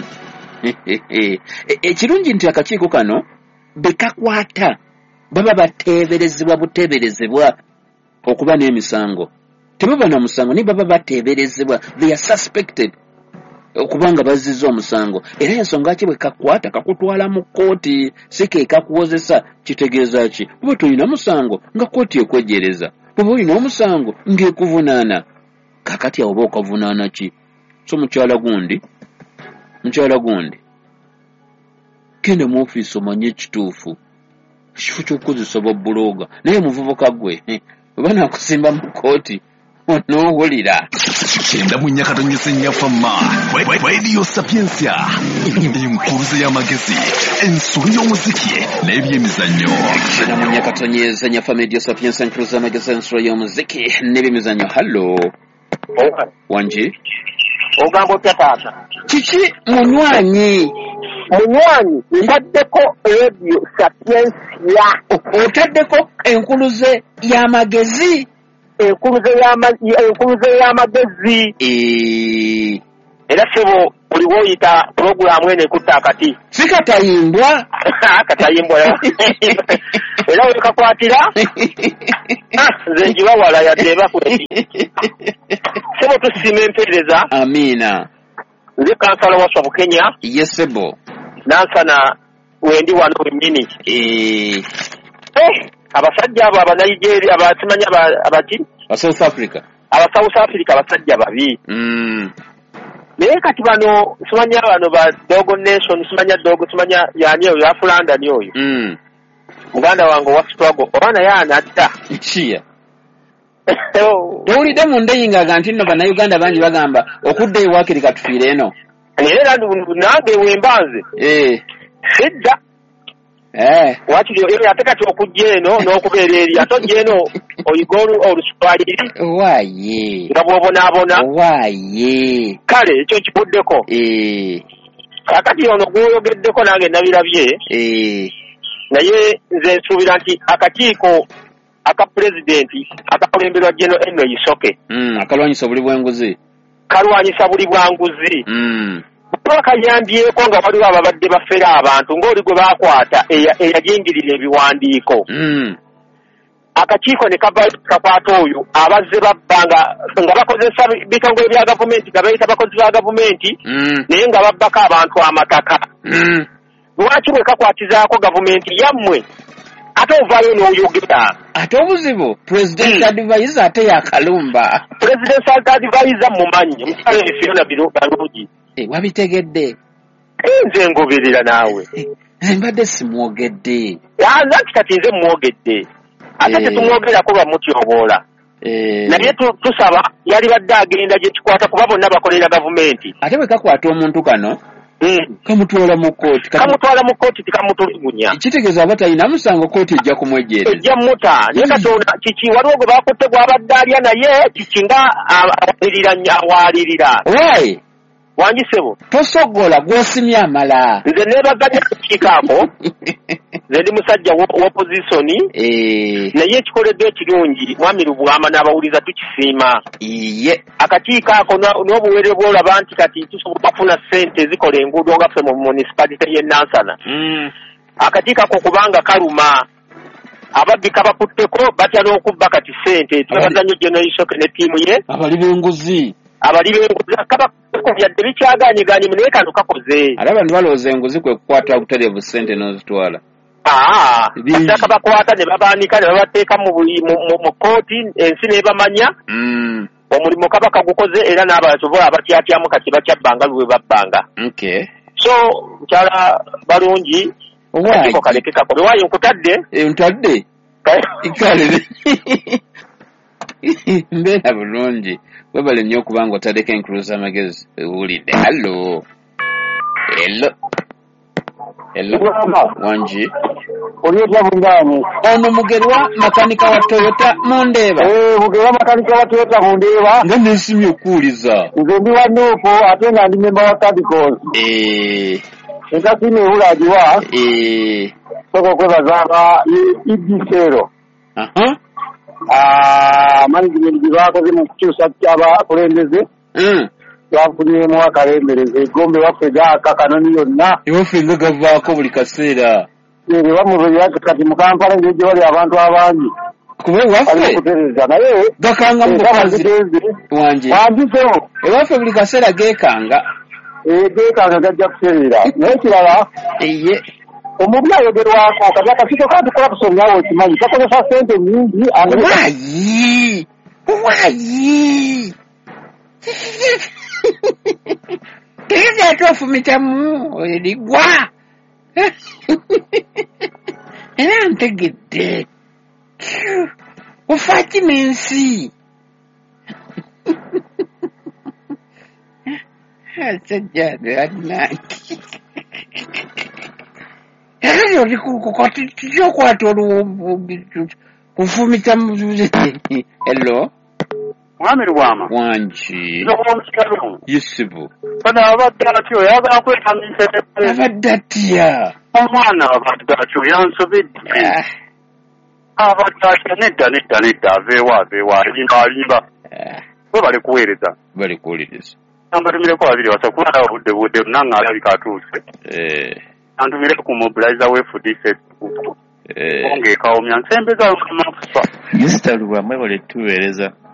ekirungi nti akakiiko kano bekakwata baba bateeberezebwa buteeberezebwa okuba n'emisango tebaba na musango ne baba bateeberezebwa they are suspected okubanga bazizza omusango era ensonga ki bwe kakwata kakutwala mu kkooti sike kakuwozesa kitegeeza ki bwe tulina musango nga kkooti ekwejereza bwe olina omusango ng'ekuvunaana kakati awo oba okavunaana ki so mukyala gundi genda mu ofiisi omanye ekituufu kifo ky'okukozesa babbulooga naye muvubuka gwe oba naakusimba mu kkooti onoowulira Kyenda mu Nyakatonyeza Nyafama Radio Sapiensia enkuruze y'amagezi ensolo y'omuziki n'ebyemizannyo. Kyenda mu Nyakatonyeza Nyafama Radio Sapiensia enkuruze y'amagezi ensolo y'omuziki n'ebyemizannyo. Hallo Wanji ogamba otya taata kiki munywanyi ntaddeko Radio Sapiensia otaddeko enkuluze y'amagezi enkuluze y'amagezi era sebo buli woyita puroguramu eno ekutta akati si katayimbwa katayimbwa era wekakwatira nze njibawala yadde ebakweti sebo tusiima empeereza amiina nze kansala wa Swabu Kenya yesebo nansana wendi wano wennyini abasajja abo abanigeria abasimanya abaki South Africa abasajja babi naye kati bano simanya bano ba Dogo Nation simanya Dogo simanya yani oyo Afulanda ni oyo muganda wange wa struggle obana yana atta chiya tewulidde mu ndeyinga nti nno bannayuganda bangi bagamba okudda ewaakiri katufiire eno era nange wembanze sidda wakiri ate kati okujja eno n'okubeera eri ate ojja eno oyiga oluswayiri waaye nga bw'obonaabona waaye kale ekyo kibuddeko kakati ono gwoyogeddeko nange nabirabye naye nze nsuubira nti akakiiko aka pulezidenti akakulemberwa Jeno Eno Isoke akalwanyisa buli bw'enguzi kalwanyisa buli bwanguzi bakayambyeko nga waliwo ababadde bafera abantu ng'oli gwe baakwata eyajingirira ebiwandiiko akakiiko ne kakwata oyo abazze babba nga bakozesa bitongole bya gavumenti nga bayita bakozi ba gavumenti naye nga babbako abantu amataka lwaki bwe kakwatizaako gavumenti yammwe ate ovaayo n'oyogera ate obuzibu president advisor ate yakalumba president advisor mumanyi omukyalo Fiona Balungi wabitegedde nze ngoberera naawe mbadde simwogedde nanti kati nze mwogedde ate tetumwogerako bamutyoboola naye tusaba yali badde agenda gye kikwata kuba bonna bakolera gavumenti ate bwe kakwata omuntu kano kamutwala mu kkooti tikamutulugunya kitegeeza aba talina musango kkooti ejja kumwejjeereza ejja muta naye katonda kiki waliwo gwe bakutte gwabadde alya naye kiki nga awalirira waaye wanjisebo tosogola gwosimya amala nze nebaganya akakiiko ako nze ndi musajja w'opozisoni naye ekikoleddwa ekirungi mwami Lubwama n'abawuliza tukisiima iye akakiiko ako n'obuwere bw'olaba nti kati tusobola kufuna ssente ezikola enguudo nga ffe mu municipality y'e Nansana akakiiko ako kubanga kaluma ababbi kabakutteko batya n'okubba kati ssente twebazannyo Jeno Isoke ne ttiimu ye abali b'enguzi yadde bikyaganyeganye naye kano kakoze ate abantu balowooza enguzi kwe kukwata butereevu ssente n'ozitwala kasaka bakwata ne babaanika ne babateeka mu kkooti ensi n'ebamanya omulimu kaba kagukoze era n'abasobola abatyatyamu kati bakyabbanga lwe babbanga so mukyala Balungi akiko kaleke kakole waayo nkutadde ntadde kale mbeera bulungi webale nnyo okubanga otaddeko enkuluza amagezi ewulidde. Hallo wanji oliotya bungani ono mugerwa makanika wa Toyota Mundeeba mugerwa makanika wa Toyota Mundeeba nga nesimye okuwuliza nze ndi wa Nuupu ate nga ndi memba wa Cadicos enkasini ebulagiwa soko kwebazaaba Idisero management gye bakoze mu kukyusa ky'abakulembeze bafunyeemu akalembereze egombe waffe gaaka kanoni yonna ewaffe nga gavaako buli kaseera bamubiri kati mu Kampala ngeri gye bali abantu abangi kuba ewaffe gakanga mu bukazi wanje ewaffe buli kaseera geekanga gajja kuseerera naye kirala omubi ayogerwako kati akasiko katukola tusomyawo okimanyi kakozesa sente nyingi waayi tegeza ofumitamu erigwa era ntegedde ofa kino ensi asajjano annange era oli kyokwata kufumita hello mwami Lwama wangi yusufu bano abadde atyo yagala kwetambisa abadde atya omwana abadde atyo yansobedde abadde atya nedda aveewa alimba we bali kuweereza ambatumire ko babiri wasa kulala obudde nanga alabika atuuse antumire ku mobilizer we food Facebook ongeekawomya nsembeza amafufa Mr. Lwama wale tuweereza